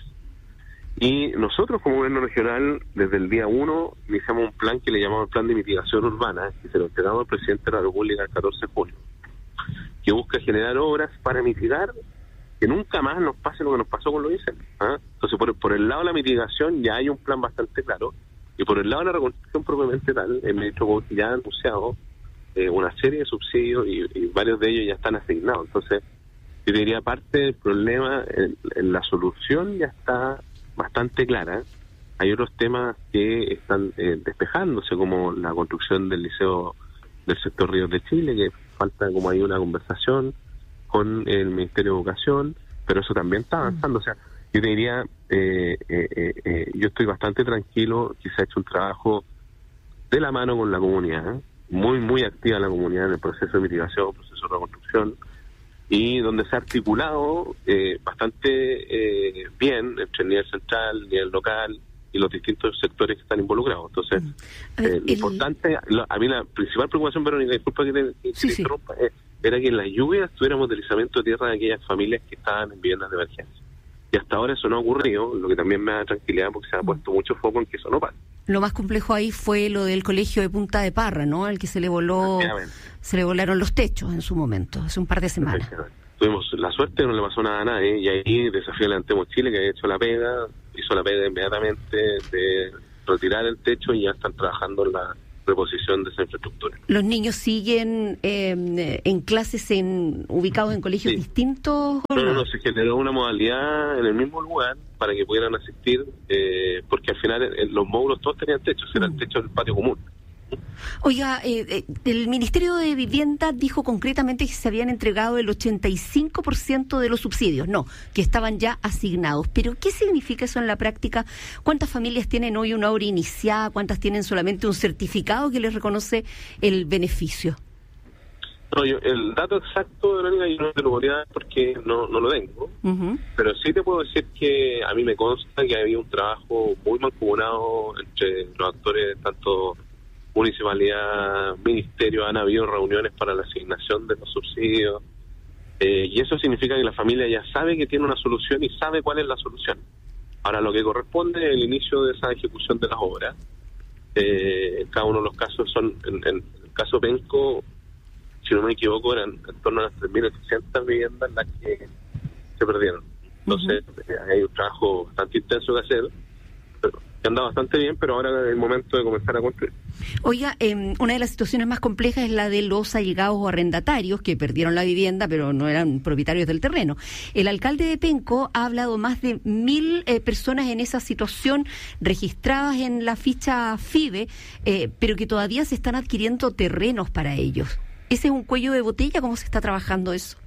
Y nosotros como gobierno regional, desde el día uno, iniciamos un plan que le llamamos el Plan de Mitigación Urbana, que se lo entregamos al presidente de la República el catorce de junio, que busca generar obras para mitigar que nunca más nos pase lo que nos pasó con los incendios, ¿eh? Entonces, por, por el lado de la mitigación ya hay un plan bastante claro, y por el lado de la reconstrucción propiamente tal, el ministro Bogue ya ha anunciado eh, una serie de subsidios, y, y varios de ellos ya están asignados. Entonces, yo diría, parte del problema, en, en la solución ya está bastante clara. Hay otros temas que están eh, despejándose, como la construcción del liceo del sector Ríos de Chile, que falta como hay una conversación con el Ministerio de Educación, pero eso también está avanzando. O sea, Yo te diría, eh, eh, eh, eh, yo estoy bastante tranquilo que se ha hecho un trabajo de la mano con la comunidad, ¿eh? muy, muy activa la comunidad en el proceso de mitigación, proceso de reconstrucción, y donde se ha articulado eh, bastante eh, bien entre el nivel central, el nivel local y los distintos sectores que están involucrados. Entonces, a ver, eh, lo el... importante, lo, a mí la principal preocupación, Verónica, disculpa que te, que sí, te sí. interrumpa, eh, era que en las lluvias tuviéramos deslizamiento de tierra de aquellas familias que estaban en viviendas de emergencia. Y hasta ahora eso no ha ocurrido, lo que también me da tranquilidad porque se ha puesto mucho foco en que eso no pasa. Lo más complejo ahí fue lo del colegio de Punta de Parra, ¿no? Al que se le voló, se le volaron los techos en su momento, hace un par de semanas. Tuvimos la suerte, no le pasó nada a nadie, y ahí Desafío Levantemos Chile, que había hecho la pega, hizo la pega inmediatamente de retirar el techo y ya están trabajando en la reposición de esa infraestructura. ¿Los niños siguen eh, en clases en ubicados en colegios sí. distintos? No, no, no, se generó una modalidad en el mismo lugar para que pudieran asistir, eh, porque al final eh, los módulos todos tenían techos, era el techo del patio común. Oiga, eh, eh, el Ministerio de Vivienda dijo concretamente que se habían entregado el ochenta y cinco por ciento de los subsidios, no, que estaban ya asignados. Pero, ¿qué significa eso en la práctica? ¿Cuántas familias tienen hoy una obra iniciada? ¿Cuántas tienen solamente un certificado que les reconoce el beneficio? No, yo, el dato exacto, Verónica, yo no te lo podría dar porque no, no lo tengo, uh-huh. pero sí te puedo decir que a mí me consta que había un trabajo muy mancomunado entre los actores, tanto municipalidad, ministerio, han habido reuniones para la asignación de los subsidios, eh, y eso significa que la familia ya sabe que tiene una solución y sabe cuál es la solución. Ahora, lo que corresponde es el inicio de esa ejecución de las obras. Eh, cada uno de los casos son, en, en el caso Penco, si no me equivoco, eran en torno a las tres mil ochocientas viviendas las que se perdieron. Entonces, uh-huh. hay un trabajo bastante intenso que hacer, pero que anda bastante bien, pero ahora es el momento de comenzar a construir. Oiga, eh, una de las situaciones más complejas es la de los allegados o arrendatarios que perdieron la vivienda, pero no eran propietarios del terreno. El alcalde de Penco ha hablado más de mil eh, personas en esa situación registradas en la ficha FIBE, eh, pero que todavía se están adquiriendo terrenos para ellos. ¿Ese es un cuello de botella? ¿Cómo se está trabajando eso?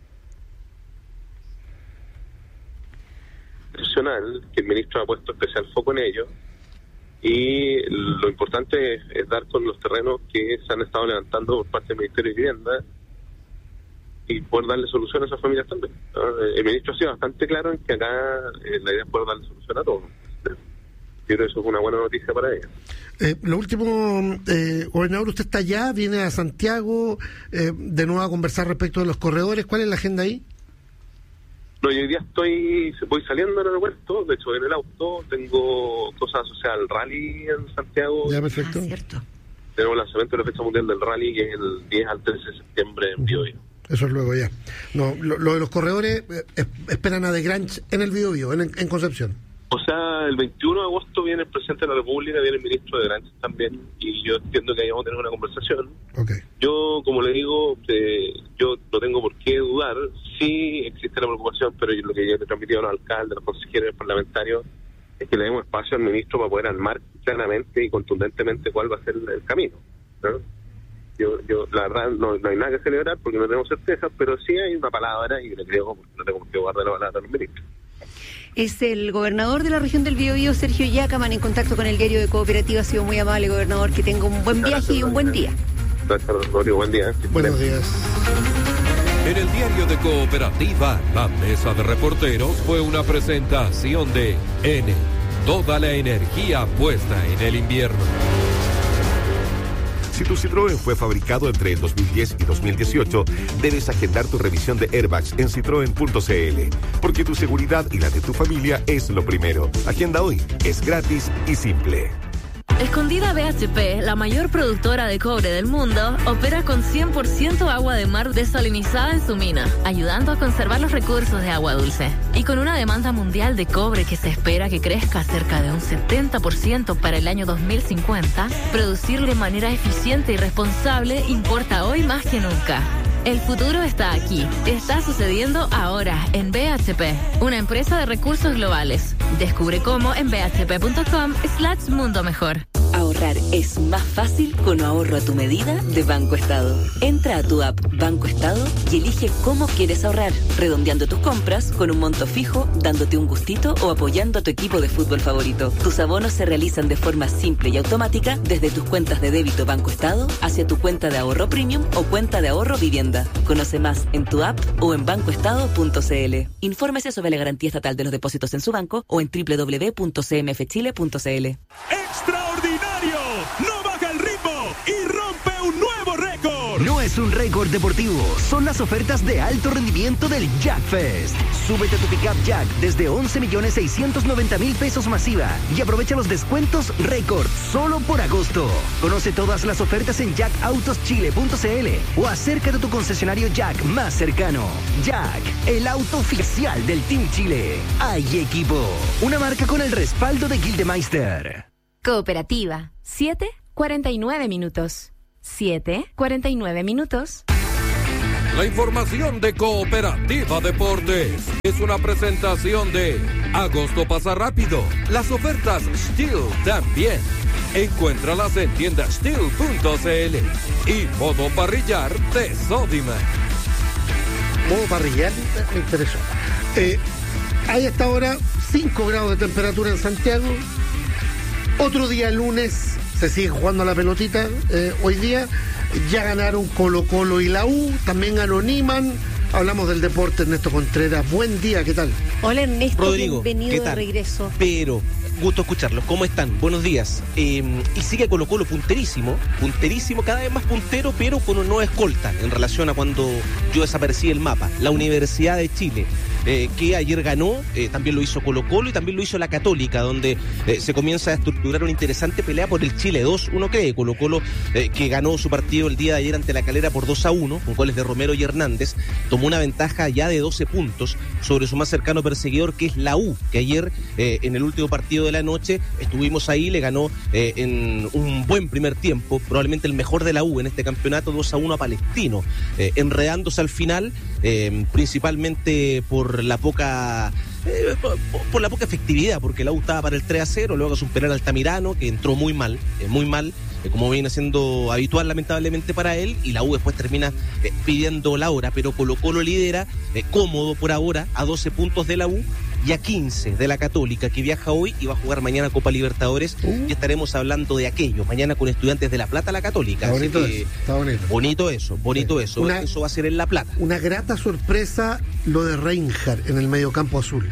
Excepcional, que el ministro ha puesto especial foco en ello, y lo importante es, es dar con los terrenos que se han estado levantando por parte del Ministerio de Vivienda y poder darle solución a esas familias también. El ministro ha sido bastante claro en que acá eh, la idea es poder darle solución a todos. Yo creo que eso es una buena noticia para ella. Eh, lo último, eh, gobernador, usted está allá, viene a Santiago, eh, de nuevo a conversar respecto de los corredores. ¿Cuál es la agenda ahí? No, yo hoy día estoy, voy saliendo del aeropuerto, de hecho en el auto tengo cosas asociadas al rally en Santiago. Ya, perfecto. Ah, cierto. Tenemos el lanzamiento de la fecha mundial del rally, que es el diez al trece de septiembre en Biobío. Eso es luego ya. No, lo, lo de los corredores, eh, esperan a The Granch en el Biobío, en, en Concepción. O sea, el veintiuno de agosto viene el presidente de la República, viene el ministro de Granch también, y yo entiendo que ahí vamos a tener una conversación. Okay. Yo, como le digo, eh, yo no tengo por qué dudar. Sí existe la preocupación, pero lo que yo le he transmitido a los alcaldes, a los consejeros, a los parlamentarios, es que le demos espacio al ministro para poder armar claramente y contundentemente cuál va a ser el, el camino, ¿no? Yo, yo, la verdad, no, no hay nada que celebrar porque no tenemos certeza, pero sí hay una palabra y le creo porque no tengo por qué guardar la palabra a los ministros. Es el gobernador de la región del Biobío, Sergio Yacaman, en contacto con el diario de Cooperativa. Ha sido muy amable, gobernador. Que tenga un buen viaje y un buen día. Gracias, Rodrigo. Buen día. Buenos días. En el diario de Cooperativa, la mesa de reporteros fue una presentación de N. Toda la energía puesta en el invierno. Si tu Citroën fue fabricado entre el dos mil diez y dos mil dieciocho, debes agendar tu revisión de airbags en citroen punto c l, porque tu seguridad y la de tu familia es lo primero. Agenda hoy, es gratis y simple. Escondida B H P, la mayor productora de cobre del mundo, opera con cien por ciento agua de mar desalinizada en su mina, ayudando a conservar los recursos de agua dulce. Y con una demanda mundial de cobre que se espera que crezca cerca de un setenta por ciento para el año dos mil cincuenta, producir de manera eficiente y responsable importa hoy más que nunca. El futuro está aquí. Está sucediendo ahora en B H P, una empresa de recursos globales. Descubre cómo en b h p punto com slash mundo mejor. Ahora Ahorrar es más fácil con ahorro a tu medida de Banco Estado. Entra a tu app Banco Estado y elige cómo quieres ahorrar, redondeando tus compras con un monto fijo, dándote un gustito o apoyando a tu equipo de fútbol favorito. Tus abonos se realizan de forma simple y automática desde tus cuentas de débito Banco Estado hacia tu cuenta de ahorro premium o cuenta de ahorro vivienda. Conoce más en tu app o en bancoestado punto c l. Infórmese sobre la garantía estatal de los depósitos en su banco o en doble u doble u doble u punto c m f chile punto c l. ¡Extraordinario! ¡No baja el ritmo y rompe un nuevo récord! No es un récord deportivo, son las ofertas de alto rendimiento del Jack Fest. Súbete a tu pickup Jack desde once millones seiscientos noventa mil pesos masiva y aprovecha los descuentos récord solo por agosto. Conoce todas las ofertas en jack autos chile punto c l o acércate a tu concesionario Jack más cercano. Jack, el auto oficial del Team Chile. Hay equipo, una marca con el respaldo de Gildemeister. Cooperativa, siete cuarenta y nueve minutos. siete cuarenta y nueve minutos. La información de Cooperativa Deportes es una presentación de Agosto pasa rápido. Las ofertas Steel también. Encuéntralas en tienda steel punto c l y modo parrillar de Sodimac. Modo parrillar me interesó. Eh, hay hasta ahora cinco grados de temperatura en Santiago. Otro día lunes se sigue jugando la pelotita. Eh, hoy día ya ganaron Colo Colo y la U, también ganó Niman. Hablamos del deporte, Ernesto Contreras. Buen día, ¿qué tal? Hola Ernesto, Rodrigo, bienvenido ¿qué tal? de regreso. Pero, gusto escucharlos. ¿Cómo están? Buenos días. Eh, y sigue Colo Colo punterísimo, punterísimo, cada vez más puntero, pero con una nueva escolta en relación a cuando yo desaparecí del mapa. La Universidad de Chile. Eh, que ayer ganó, eh, también lo hizo Colo Colo y también lo hizo la Católica, donde eh, se comienza a estructurar una interesante pelea por el Chile dos. Uno cree, Colo Colo, eh, que ganó su partido el día de ayer ante la Calera por dos a uno, con goles de Romero y Hernández, tomó una ventaja ya de doce puntos sobre su más cercano perseguidor, que es la U, que ayer eh, en el último partido de la noche estuvimos ahí, le ganó eh, en un buen primer tiempo, probablemente el mejor de la U en este campeonato, dos a uno a Palestino, eh, enredándose al final, eh, principalmente por la poca eh, por, por la poca efectividad, porque la U estaba para el tres a cero, luego hace un penal Altamirano que entró muy mal, eh, muy mal, eh, como viene siendo habitual lamentablemente para él, y la U después termina eh, pidiendo la hora, pero Colo Colo lidera eh, cómodo por ahora a doce puntos de la U y a quince de la Católica, que viaja hoy y va a jugar mañana Copa Libertadores, uh. y estaremos hablando de aquello, mañana con Estudiantes de La Plata, la Católica. Está bonito que, eso, está bonito. Bonito eso, bonito sí. eso, una, eso va a ser en La Plata. Una grata sorpresa lo de Reinhardt en el mediocampo azul.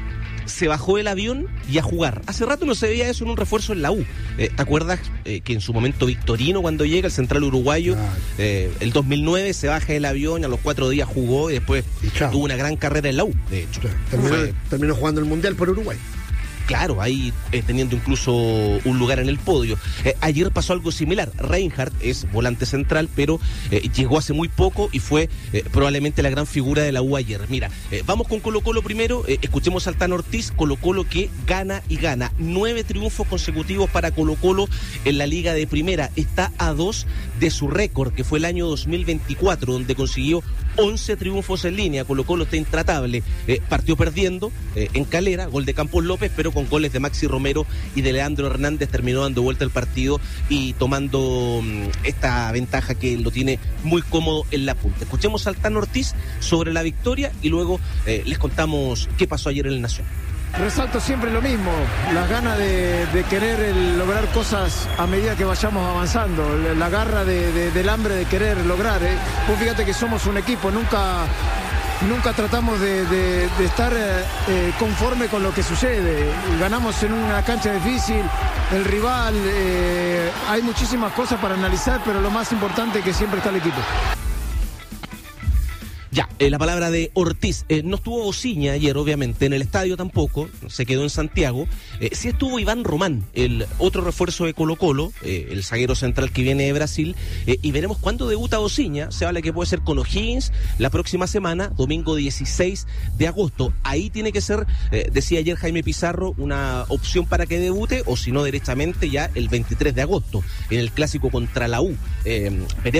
Se bajó del avión y a jugar. Hace rato no se veía eso en un refuerzo en la U. Eh, ¿Te acuerdas eh, que en su momento Victorino, cuando llega el central uruguayo, claro. eh, el dos mil nueve se baja del avión, a los cuatro días jugó y después y tuvo una gran carrera en la U, de hecho. Claro. Terminó, Fue, terminó jugando el Mundial por Uruguay. Claro, ahí eh, teniendo incluso un lugar en el podio. Eh, ayer pasó algo similar. Reinhardt es volante central, pero eh, llegó hace muy poco y fue eh, probablemente la gran figura de la U ayer. Mira, eh, vamos con Colo Colo primero. Eh, escuchemos al Tano Ortiz. Colo Colo que gana y gana. Nueve triunfos consecutivos para Colo Colo en la Liga de Primera. Está a dos de su récord, que fue el año dos mil veinticuatro, donde consiguió once triunfos en línea. Colo Colo está intratable. Eh, partió perdiendo eh, en Calera, gol de Campos López, pero con goles de Maxi Romero y de Leandro Hernández terminó dando vuelta el partido y tomando um, esta ventaja que lo tiene muy cómodo en la punta. Escuchemos al Tano Ortiz sobre la victoria y luego eh, les contamos qué pasó ayer en el Nación. Resalto siempre lo mismo, las ganas de, de querer el, lograr cosas a medida que vayamos avanzando, la garra de, de, del hambre de querer lograr. ¿eh? Pues fíjate que somos un equipo, nunca... Nunca tratamos de, de, de estar eh, conforme con lo que sucede. Ganamos en una cancha difícil, el rival, eh, hay muchísimas cosas para analizar, pero lo más importante es que siempre está el equipo. Ya, eh, la palabra de Ortiz. Eh, no estuvo Osiña ayer, obviamente, en el estadio tampoco, se quedó en Santiago. Eh, sí estuvo Iván Román, el otro refuerzo de Colo Colo, eh, el zaguero central que viene de Brasil, eh, y veremos cuándo debuta Osiña. Se habla que puede ser con O'Higgins la próxima semana, domingo dieciséis de agosto. Ahí tiene que ser, eh, decía ayer Jaime Pizarro, una opción para que debute, o si no, directamente ya el veintitrés de agosto, en el clásico contra la U. Eh, veremos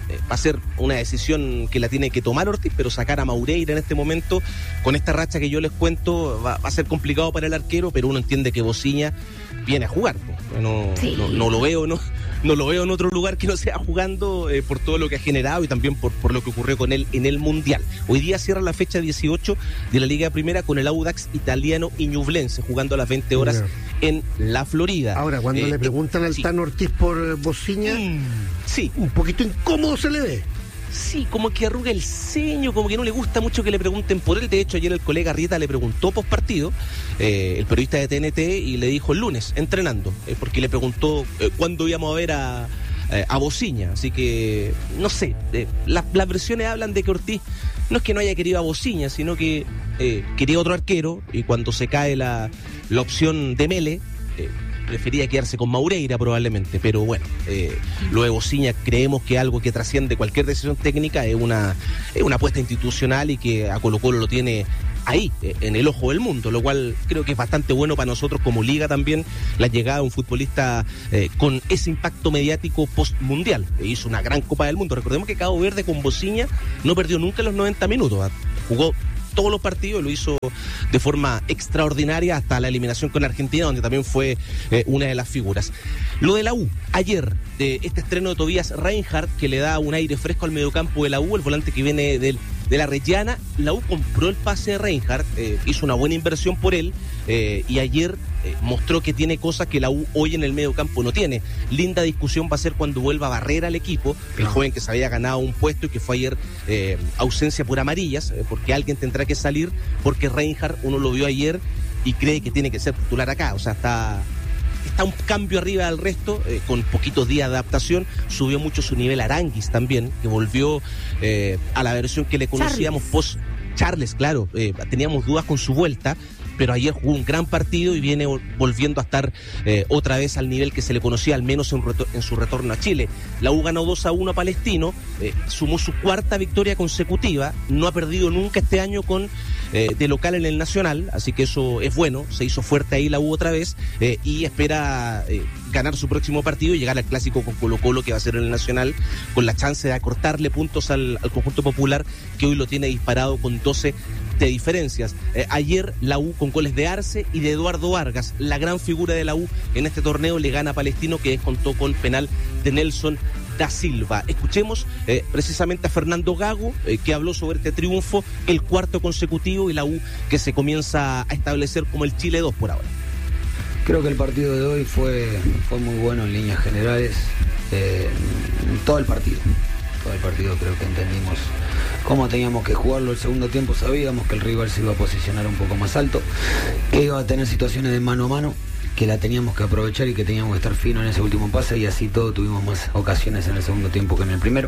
eh, va a ser una decisión que la tiene que tomar Ortiz, pero sacar a Maureira en este momento, con esta racha que yo les cuento, va, va a ser complicado para el arquero, pero uno entiende que Bociña viene a jugar. No, sí. no, no lo veo, no, no lo veo en otro lugar que no sea jugando eh, por todo lo que ha generado y también por, por lo que ocurrió con él en el Mundial. Hoy día cierra la fecha dieciocho de la Liga Primera con el Audax italiano y Ñublense jugando a las veinte horas en la Florida. Ahora, cuando eh, le preguntan eh, al sí. Tano Ortiz por Bociña, mm, sí. un poquito incómodo se le ve. Sí, como que arruga el ceño, como que no le gusta mucho que le pregunten por él. De hecho, ayer el colega Rieta le preguntó post partido, eh, el periodista de T N T, y le dijo el lunes, entrenando, eh, porque le preguntó eh, cuándo íbamos a ver a, eh, a Bociña. Así que, no sé, eh, la, las versiones hablan de que Ortiz no es que no haya querido a Bociña, sino que eh, quería otro arquero, y cuando se cae la, la opción de Mele, eh, prefería quedarse con Maureira probablemente, pero bueno, eh, lo de Bociña creemos que algo que trasciende cualquier decisión técnica es una, es una apuesta institucional y que a Colo Colo lo tiene ahí, eh, en el ojo del mundo, lo cual creo que es bastante bueno para nosotros como liga también, la llegada de un futbolista eh, con ese impacto mediático post-mundial. E hizo una gran Copa del Mundo. Recordemos que Cabo Verde con Bociña no perdió nunca los noventa minutos, ¿eh? Jugó todos los partidos, lo hizo de forma extraordinaria hasta la eliminación con Argentina, donde también fue eh, una de las figuras. Lo de la U, ayer, de este estreno de Tobias Reinhardt, que le da un aire fresco al mediocampo de la U, el volante que viene del, de la Reggiana. La U compró el pase de Reinhardt, eh, hizo una buena inversión por él, eh, y ayer eh, mostró que tiene cosas que la U hoy en el mediocampo no tiene. Linda discusión va a ser cuando vuelva Barrera al equipo, el no. joven que se había ganado un puesto y que fue ayer eh, ausencia por amarillas, eh, porque alguien tendrá que salir, porque Reinhardt uno lo vio ayer y cree que tiene que ser titular acá, o sea, está... Está un cambio arriba del resto, eh, con poquitos días de adaptación. Subió mucho su nivel Aranguis también, que volvió eh, a la versión que le conocíamos post Charles, claro. Eh, teníamos dudas con su vuelta, pero ayer jugó un gran partido y viene volviendo a estar eh, otra vez al nivel que se le conocía, al menos en, retor- en su retorno a Chile. La U ganó dos a uno a Palestino, eh, sumó su cuarta victoria consecutiva, no ha perdido nunca este año con eh, de local en el Nacional, así que eso es bueno, se hizo fuerte ahí la U otra vez, eh, y espera eh, ganar su próximo partido y llegar al clásico con Colo Colo, que va a ser en el Nacional, con la chance de acortarle puntos al, al conjunto popular, que hoy lo tiene disparado con doce de diferencias. Eh, ayer la U con goles de Arce y de Eduardo Vargas, la gran figura de la U en este torneo, le gana a Palestino, que contó con penal de Nelson da Silva. Escuchemos eh, precisamente a Fernando Gago, eh, que habló sobre este triunfo, el cuarto consecutivo, y la U que se comienza a establecer como el Chile dos por ahora. Creo que el partido de hoy fue, fue muy bueno en líneas generales, eh, todo el partido. Todo el partido creo que entendimos cómo teníamos que jugarlo. El segundo tiempo sabíamos que el rival se iba a posicionar un poco más alto, que iba a tener situaciones de mano a mano, que la teníamos que aprovechar y que teníamos que estar fino en ese último pase, y así todo tuvimos más ocasiones en el segundo tiempo que en el primero.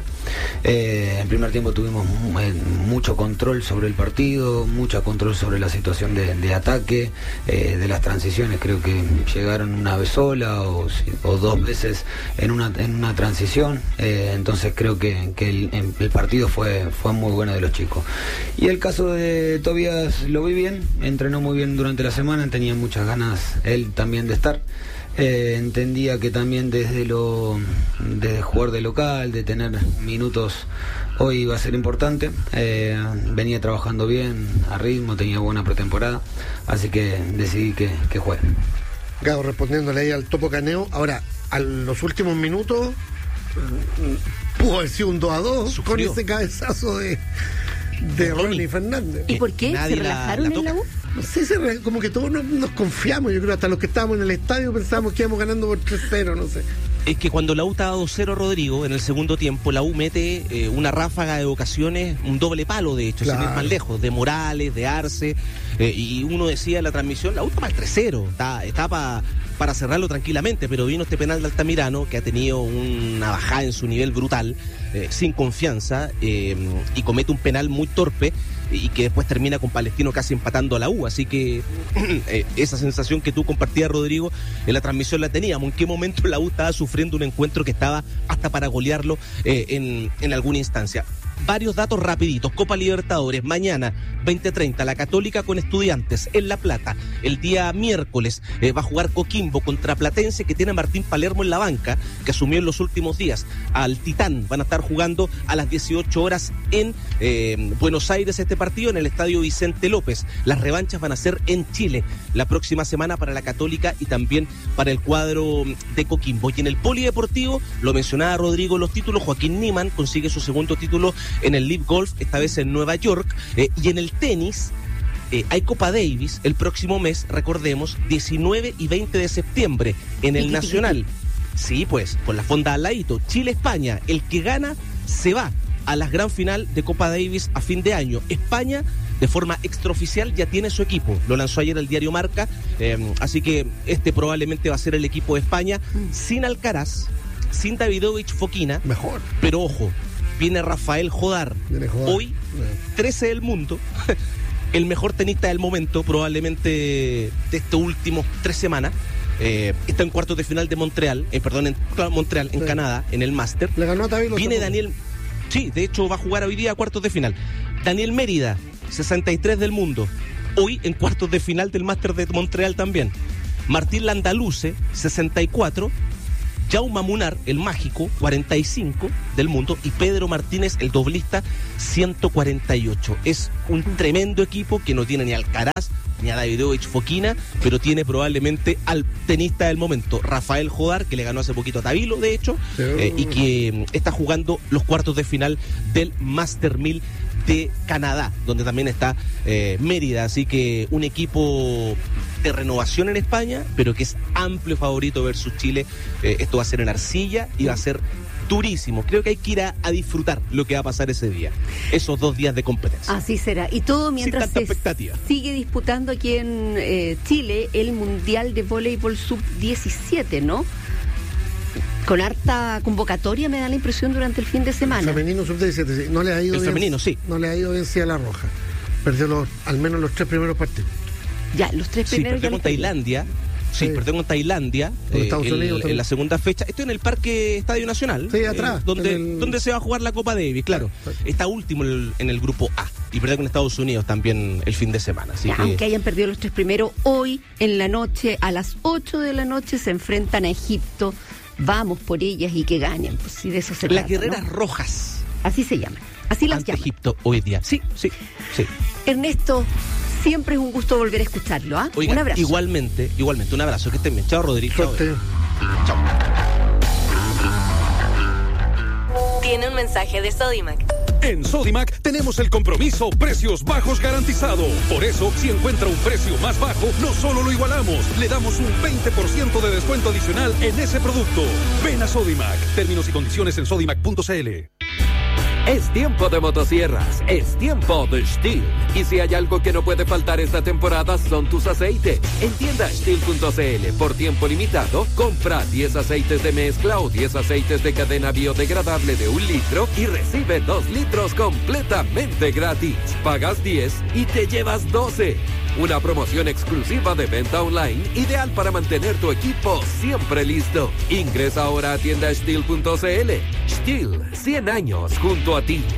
Eh, en el primer tiempo tuvimos eh, mucho control sobre el partido, mucho control sobre la situación de, de ataque, eh, de las transiciones. Creo que llegaron una vez sola o, o dos veces en una, en una transición, eh, entonces creo que, que el, el partido fue, fue muy bueno de los chicos. Y el caso de Tobias lo vi bien, entrenó muy bien durante la semana, tenía muchas ganas él también de estar. Eh, entendía que también desde lo desde jugar de local, de tener minutos, hoy iba a ser importante. Eh, venía trabajando bien, a ritmo, tenía buena pretemporada, así que decidí que, que juegue. Gago, respondiéndole ahí al Topo Caneo. Ahora, a los últimos minutos pudo haber sido un dos a dos con ese cabezazo de de Ronnie Fernández. ¿Y por qué? ¿Se relajaron en la U? No sé, se re, como que todos nos, nos confiamos, yo creo, hasta los que estábamos en el estadio pensábamos que íbamos ganando por tres cero, no sé. Es que cuando la U estaba dos cero, Rodrigo, en el segundo tiempo, la U mete eh, una ráfaga de ocasiones, un doble palo, de hecho, claro, sin ir más lejos, de Morales, de Arce, eh, y uno decía en la transmisión, la U está para el tres cero, está, está pa, para cerrarlo tranquilamente, pero vino este penal de Altamirano, que ha tenido una bajada en su nivel brutal, eh, sin confianza, eh, y comete un penal muy torpe, y que después termina con Palestino casi empatando a la U, así que eh, esa sensación que tú compartías, Rodrigo, en la transmisión la teníamos. ¿En qué momento la U estaba sufriendo un encuentro que estaba hasta para golearlo eh, en, en alguna instancia? varios datos rapiditos. Copa Libertadores, mañana, veinte treinta, la Católica con Estudiantes en La Plata. El día miércoles eh, va a jugar Coquimbo contra Platense, que tiene a Martín Palermo en la banca, que asumió en los últimos días. Al Titán van a estar jugando a las dieciocho horas en eh, Buenos Aires este partido, en el Estadio Vicente López. Las revanchas van a ser en Chile la próxima semana para la Católica y también para el cuadro de Coquimbo. Y en el polideportivo, lo mencionaba Rodrigo, los títulos, Joaquín Niemann consigue su segundo título en el Live Golf, esta vez en Nueva York. Eh, y en el tenis, eh, hay Copa Davis el próximo mes, recordemos, diecinueve y veinte de septiembre, en el Nacional. Sí, pues, con la fonda al ladito. Chile-España, el que gana se va a la gran final de Copa Davis a fin de año. España, de forma extraoficial, ya tiene su equipo. Lo lanzó ayer el diario Marca, eh, así que este probablemente va a ser el equipo de España, mm. sin Alcaraz, sin Davidovich Fokina. Mejor. Pero ojo, viene Rafael Jodar, viene Jodar. Hoy, yeah. trece del mundo, el mejor tenista del momento, probablemente de estos últimos tres semanas. Eh, está en cuartos de final de Montreal, eh, perdón, en Montreal, en sí. Canadá, en el Master. Le ganó a Tabilo. Viene Daniel, sí, de hecho va a jugar hoy día a cuartos de final. Daniel Mérida, sesenta y tres del mundo, hoy en cuartos de final del Master de Montreal también. Martín Landaluce, sesenta y cuatro. Jaume Munar, el mágico, cuarenta y cinco del mundo, y Pedro Martínez, el doblista, ciento cuarenta y ocho. Es un tremendo equipo que no tiene ni Alcaraz ni a Davidovich Fokina, pero tiene probablemente al tenista del momento, Rafael Jodar, que le ganó hace poquito a Tabilo, de hecho, eh, y que está jugando los cuartos de final del Master mil de Canadá, donde también está eh, Mérida, así que un equipo de renovación en España, pero que es amplio favorito versus Chile. Eh, esto va a ser en arcilla y va a ser durísimo. Creo que hay que ir a, a disfrutar lo que va a pasar ese día, esos dos días de competencia. Así será. Y todo mientras se sigue disputando aquí en eh, Chile el Mundial de Voleibol sub diecisiete, ¿no? Con harta convocatoria, me da la impresión, durante el fin de semana. El femenino sub diecisiete, sí. No le ha ido el bien, femenino, sí. No le ha ido bien, sí, a la Roja. Perdió los, al menos los tres primeros partidos. Ya, los tres sí, primeros. Sí, perdió con Tailandia. Sí, sí, perdió con Tailandia eh, el, en la segunda fecha. Esto en el Parque Estadio Nacional. Sí, atrás. Eh, donde, el... donde se va a jugar la Copa Davis, claro. Está último en el, en el grupo A. Y perdió con Estados Unidos también el fin de semana. Así ya, que... Aunque hayan perdido los tres primeros, hoy en la noche, a las ocho de la noche, se enfrentan a Egipto. Vamos por ellas y que ganen. Pues sí, de eso se Las trata, guerreras ¿no? rojas. Así se llaman. Así las ante llaman. Egipto hoy día. Sí, sí, sí. Ernesto, siempre es un gusto volver a escucharlo, ¿ah? Oiga, un abrazo. Igualmente, igualmente, un abrazo. Que estén bien. Chao, Rodrigo. Suerte. Chao. Tiene un mensaje de Sodimac. En Sodimac tenemos el compromiso precios bajos garantizado. Por eso, si encuentra un precio más bajo, no solo lo igualamos, le damos un veinte por ciento de descuento adicional en ese producto. Ven a Sodimac. Términos y condiciones en sodimac punto c l. Es tiempo de motosierras, es tiempo de Stihl. Y si hay algo que no puede faltar esta temporada son tus aceites. En tienda Stihl punto c l, por tiempo limitado, compra diez aceites de mezcla o diez aceites de cadena biodegradable de un litro y recibe dos litros completamente gratis. Pagas diez y te llevas doce. Una promoción exclusiva de venta online, ideal para mantener tu equipo siempre listo. Ingresa ahora a tienda Stihl punto c l. Stihl, cien años junto a ti.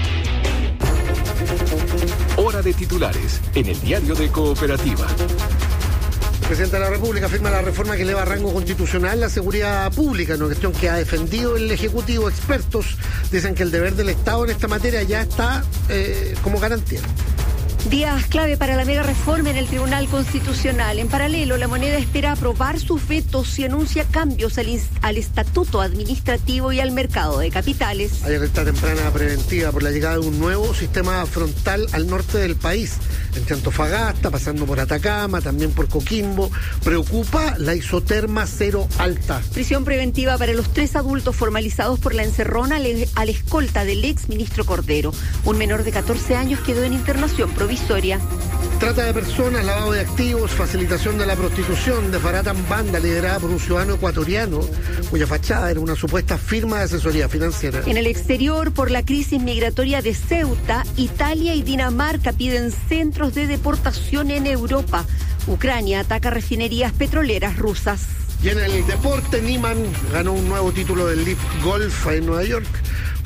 Hora de titulares en el diario de Cooperativa. El presidente de la República firma la reforma que eleva rango constitucional la seguridad pública, una cuestión que ha defendido el Ejecutivo. Expertos dicen que el deber del Estado en esta materia ya está eh, como garantía. Días clave para la mega reforma en el Tribunal Constitucional. En paralelo, la Moneda espera aprobar sus vetos y anuncia cambios al, al estatuto administrativo y al mercado de capitales. Hay alerta temprana preventiva por la llegada de un nuevo sistema frontal al norte del país, entre Antofagasta, pasando por Atacama, también por Coquimbo. Preocupa la isoterma cero alta. Prisión preventiva para los tres adultos formalizados por la encerrona a la escolta del ex ministro Cordero. Un menor de catorce años quedó en internación provisoria. Trata de personas, lavado de activos, facilitación de la prostitución, desbaratan banda liderada por un ciudadano ecuatoriano cuya fachada era una supuesta firma de asesoría financiera. En el exterior, por la crisis migratoria de Ceuta, Italia y Dinamarca piden centros de deportación en Europa. Ucrania ataca refinerías petroleras rusas. Y en el deporte, Niemann ganó un nuevo título del Live Golf en Nueva York.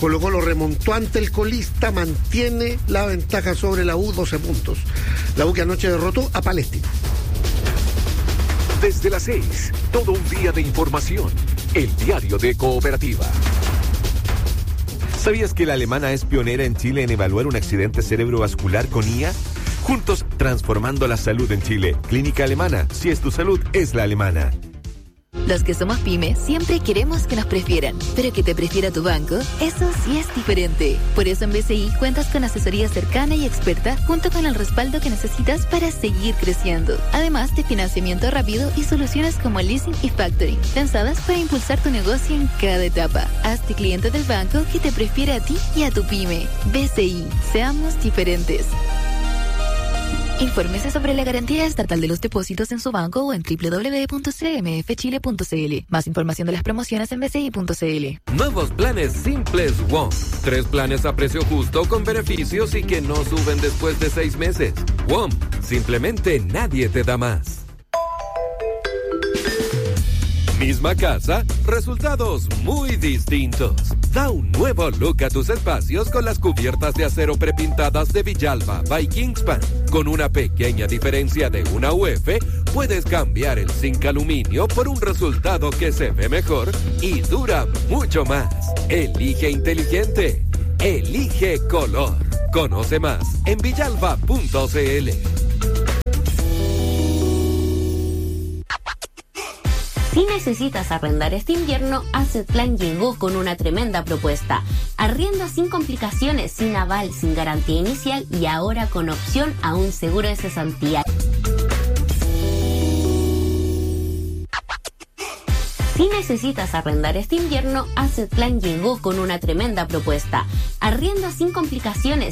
Colo Colo remontó ante el colista, mantiene la ventaja sobre la U, doce puntos. La U que anoche derrotó a Palestino. Desde las seis, todo un día de información. El diario de Cooperativa. ¿Sabías que la alemana es pionera en Chile en evaluar un accidente cerebrovascular con I A? Juntos transformando la salud en Chile. Clínica Alemana. Si es tu salud, es la alemana. Los que somos pyme siempre queremos que nos prefieran, pero que te prefiera tu banco, eso sí es diferente. Por eso en B C I cuentas con asesoría cercana y experta junto con el respaldo que necesitas para seguir creciendo. Además de financiamiento rápido y soluciones como leasing y factoring, pensadas para impulsar tu negocio en cada etapa. Hazte cliente del banco que te prefiere a ti y a tu pyme. B C I, seamos diferentes. Infórmese sobre la garantía estatal de los depósitos en su banco o en doble u doble u doble u punto c m f chile punto c l. Más información de las promociones en b c i punto c l. Nuevos planes simples WOM. Tres planes a precio justo con beneficios y que no suben después de seis meses. WOM. Simplemente nadie te da más. Misma casa, resultados muy distintos. Da un nuevo look a tus espacios con las cubiertas de acero prepintadas de Villalba by Kingspan. Con una pequeña diferencia de una U F, puedes cambiar el zinc aluminio por un resultado que se ve mejor y dura mucho más. Elige inteligente. Elige color. Conoce más en villalba punto c l. Si necesitas arrendar este invierno, Asset Plan llegó con una tremenda propuesta. Arriendo sin complicaciones, sin aval, sin garantía inicial y ahora con opción a un seguro de cesantía. Si necesitas arrendar este invierno, Asset Plan llegó con una tremenda propuesta. Arriendo sin complicaciones,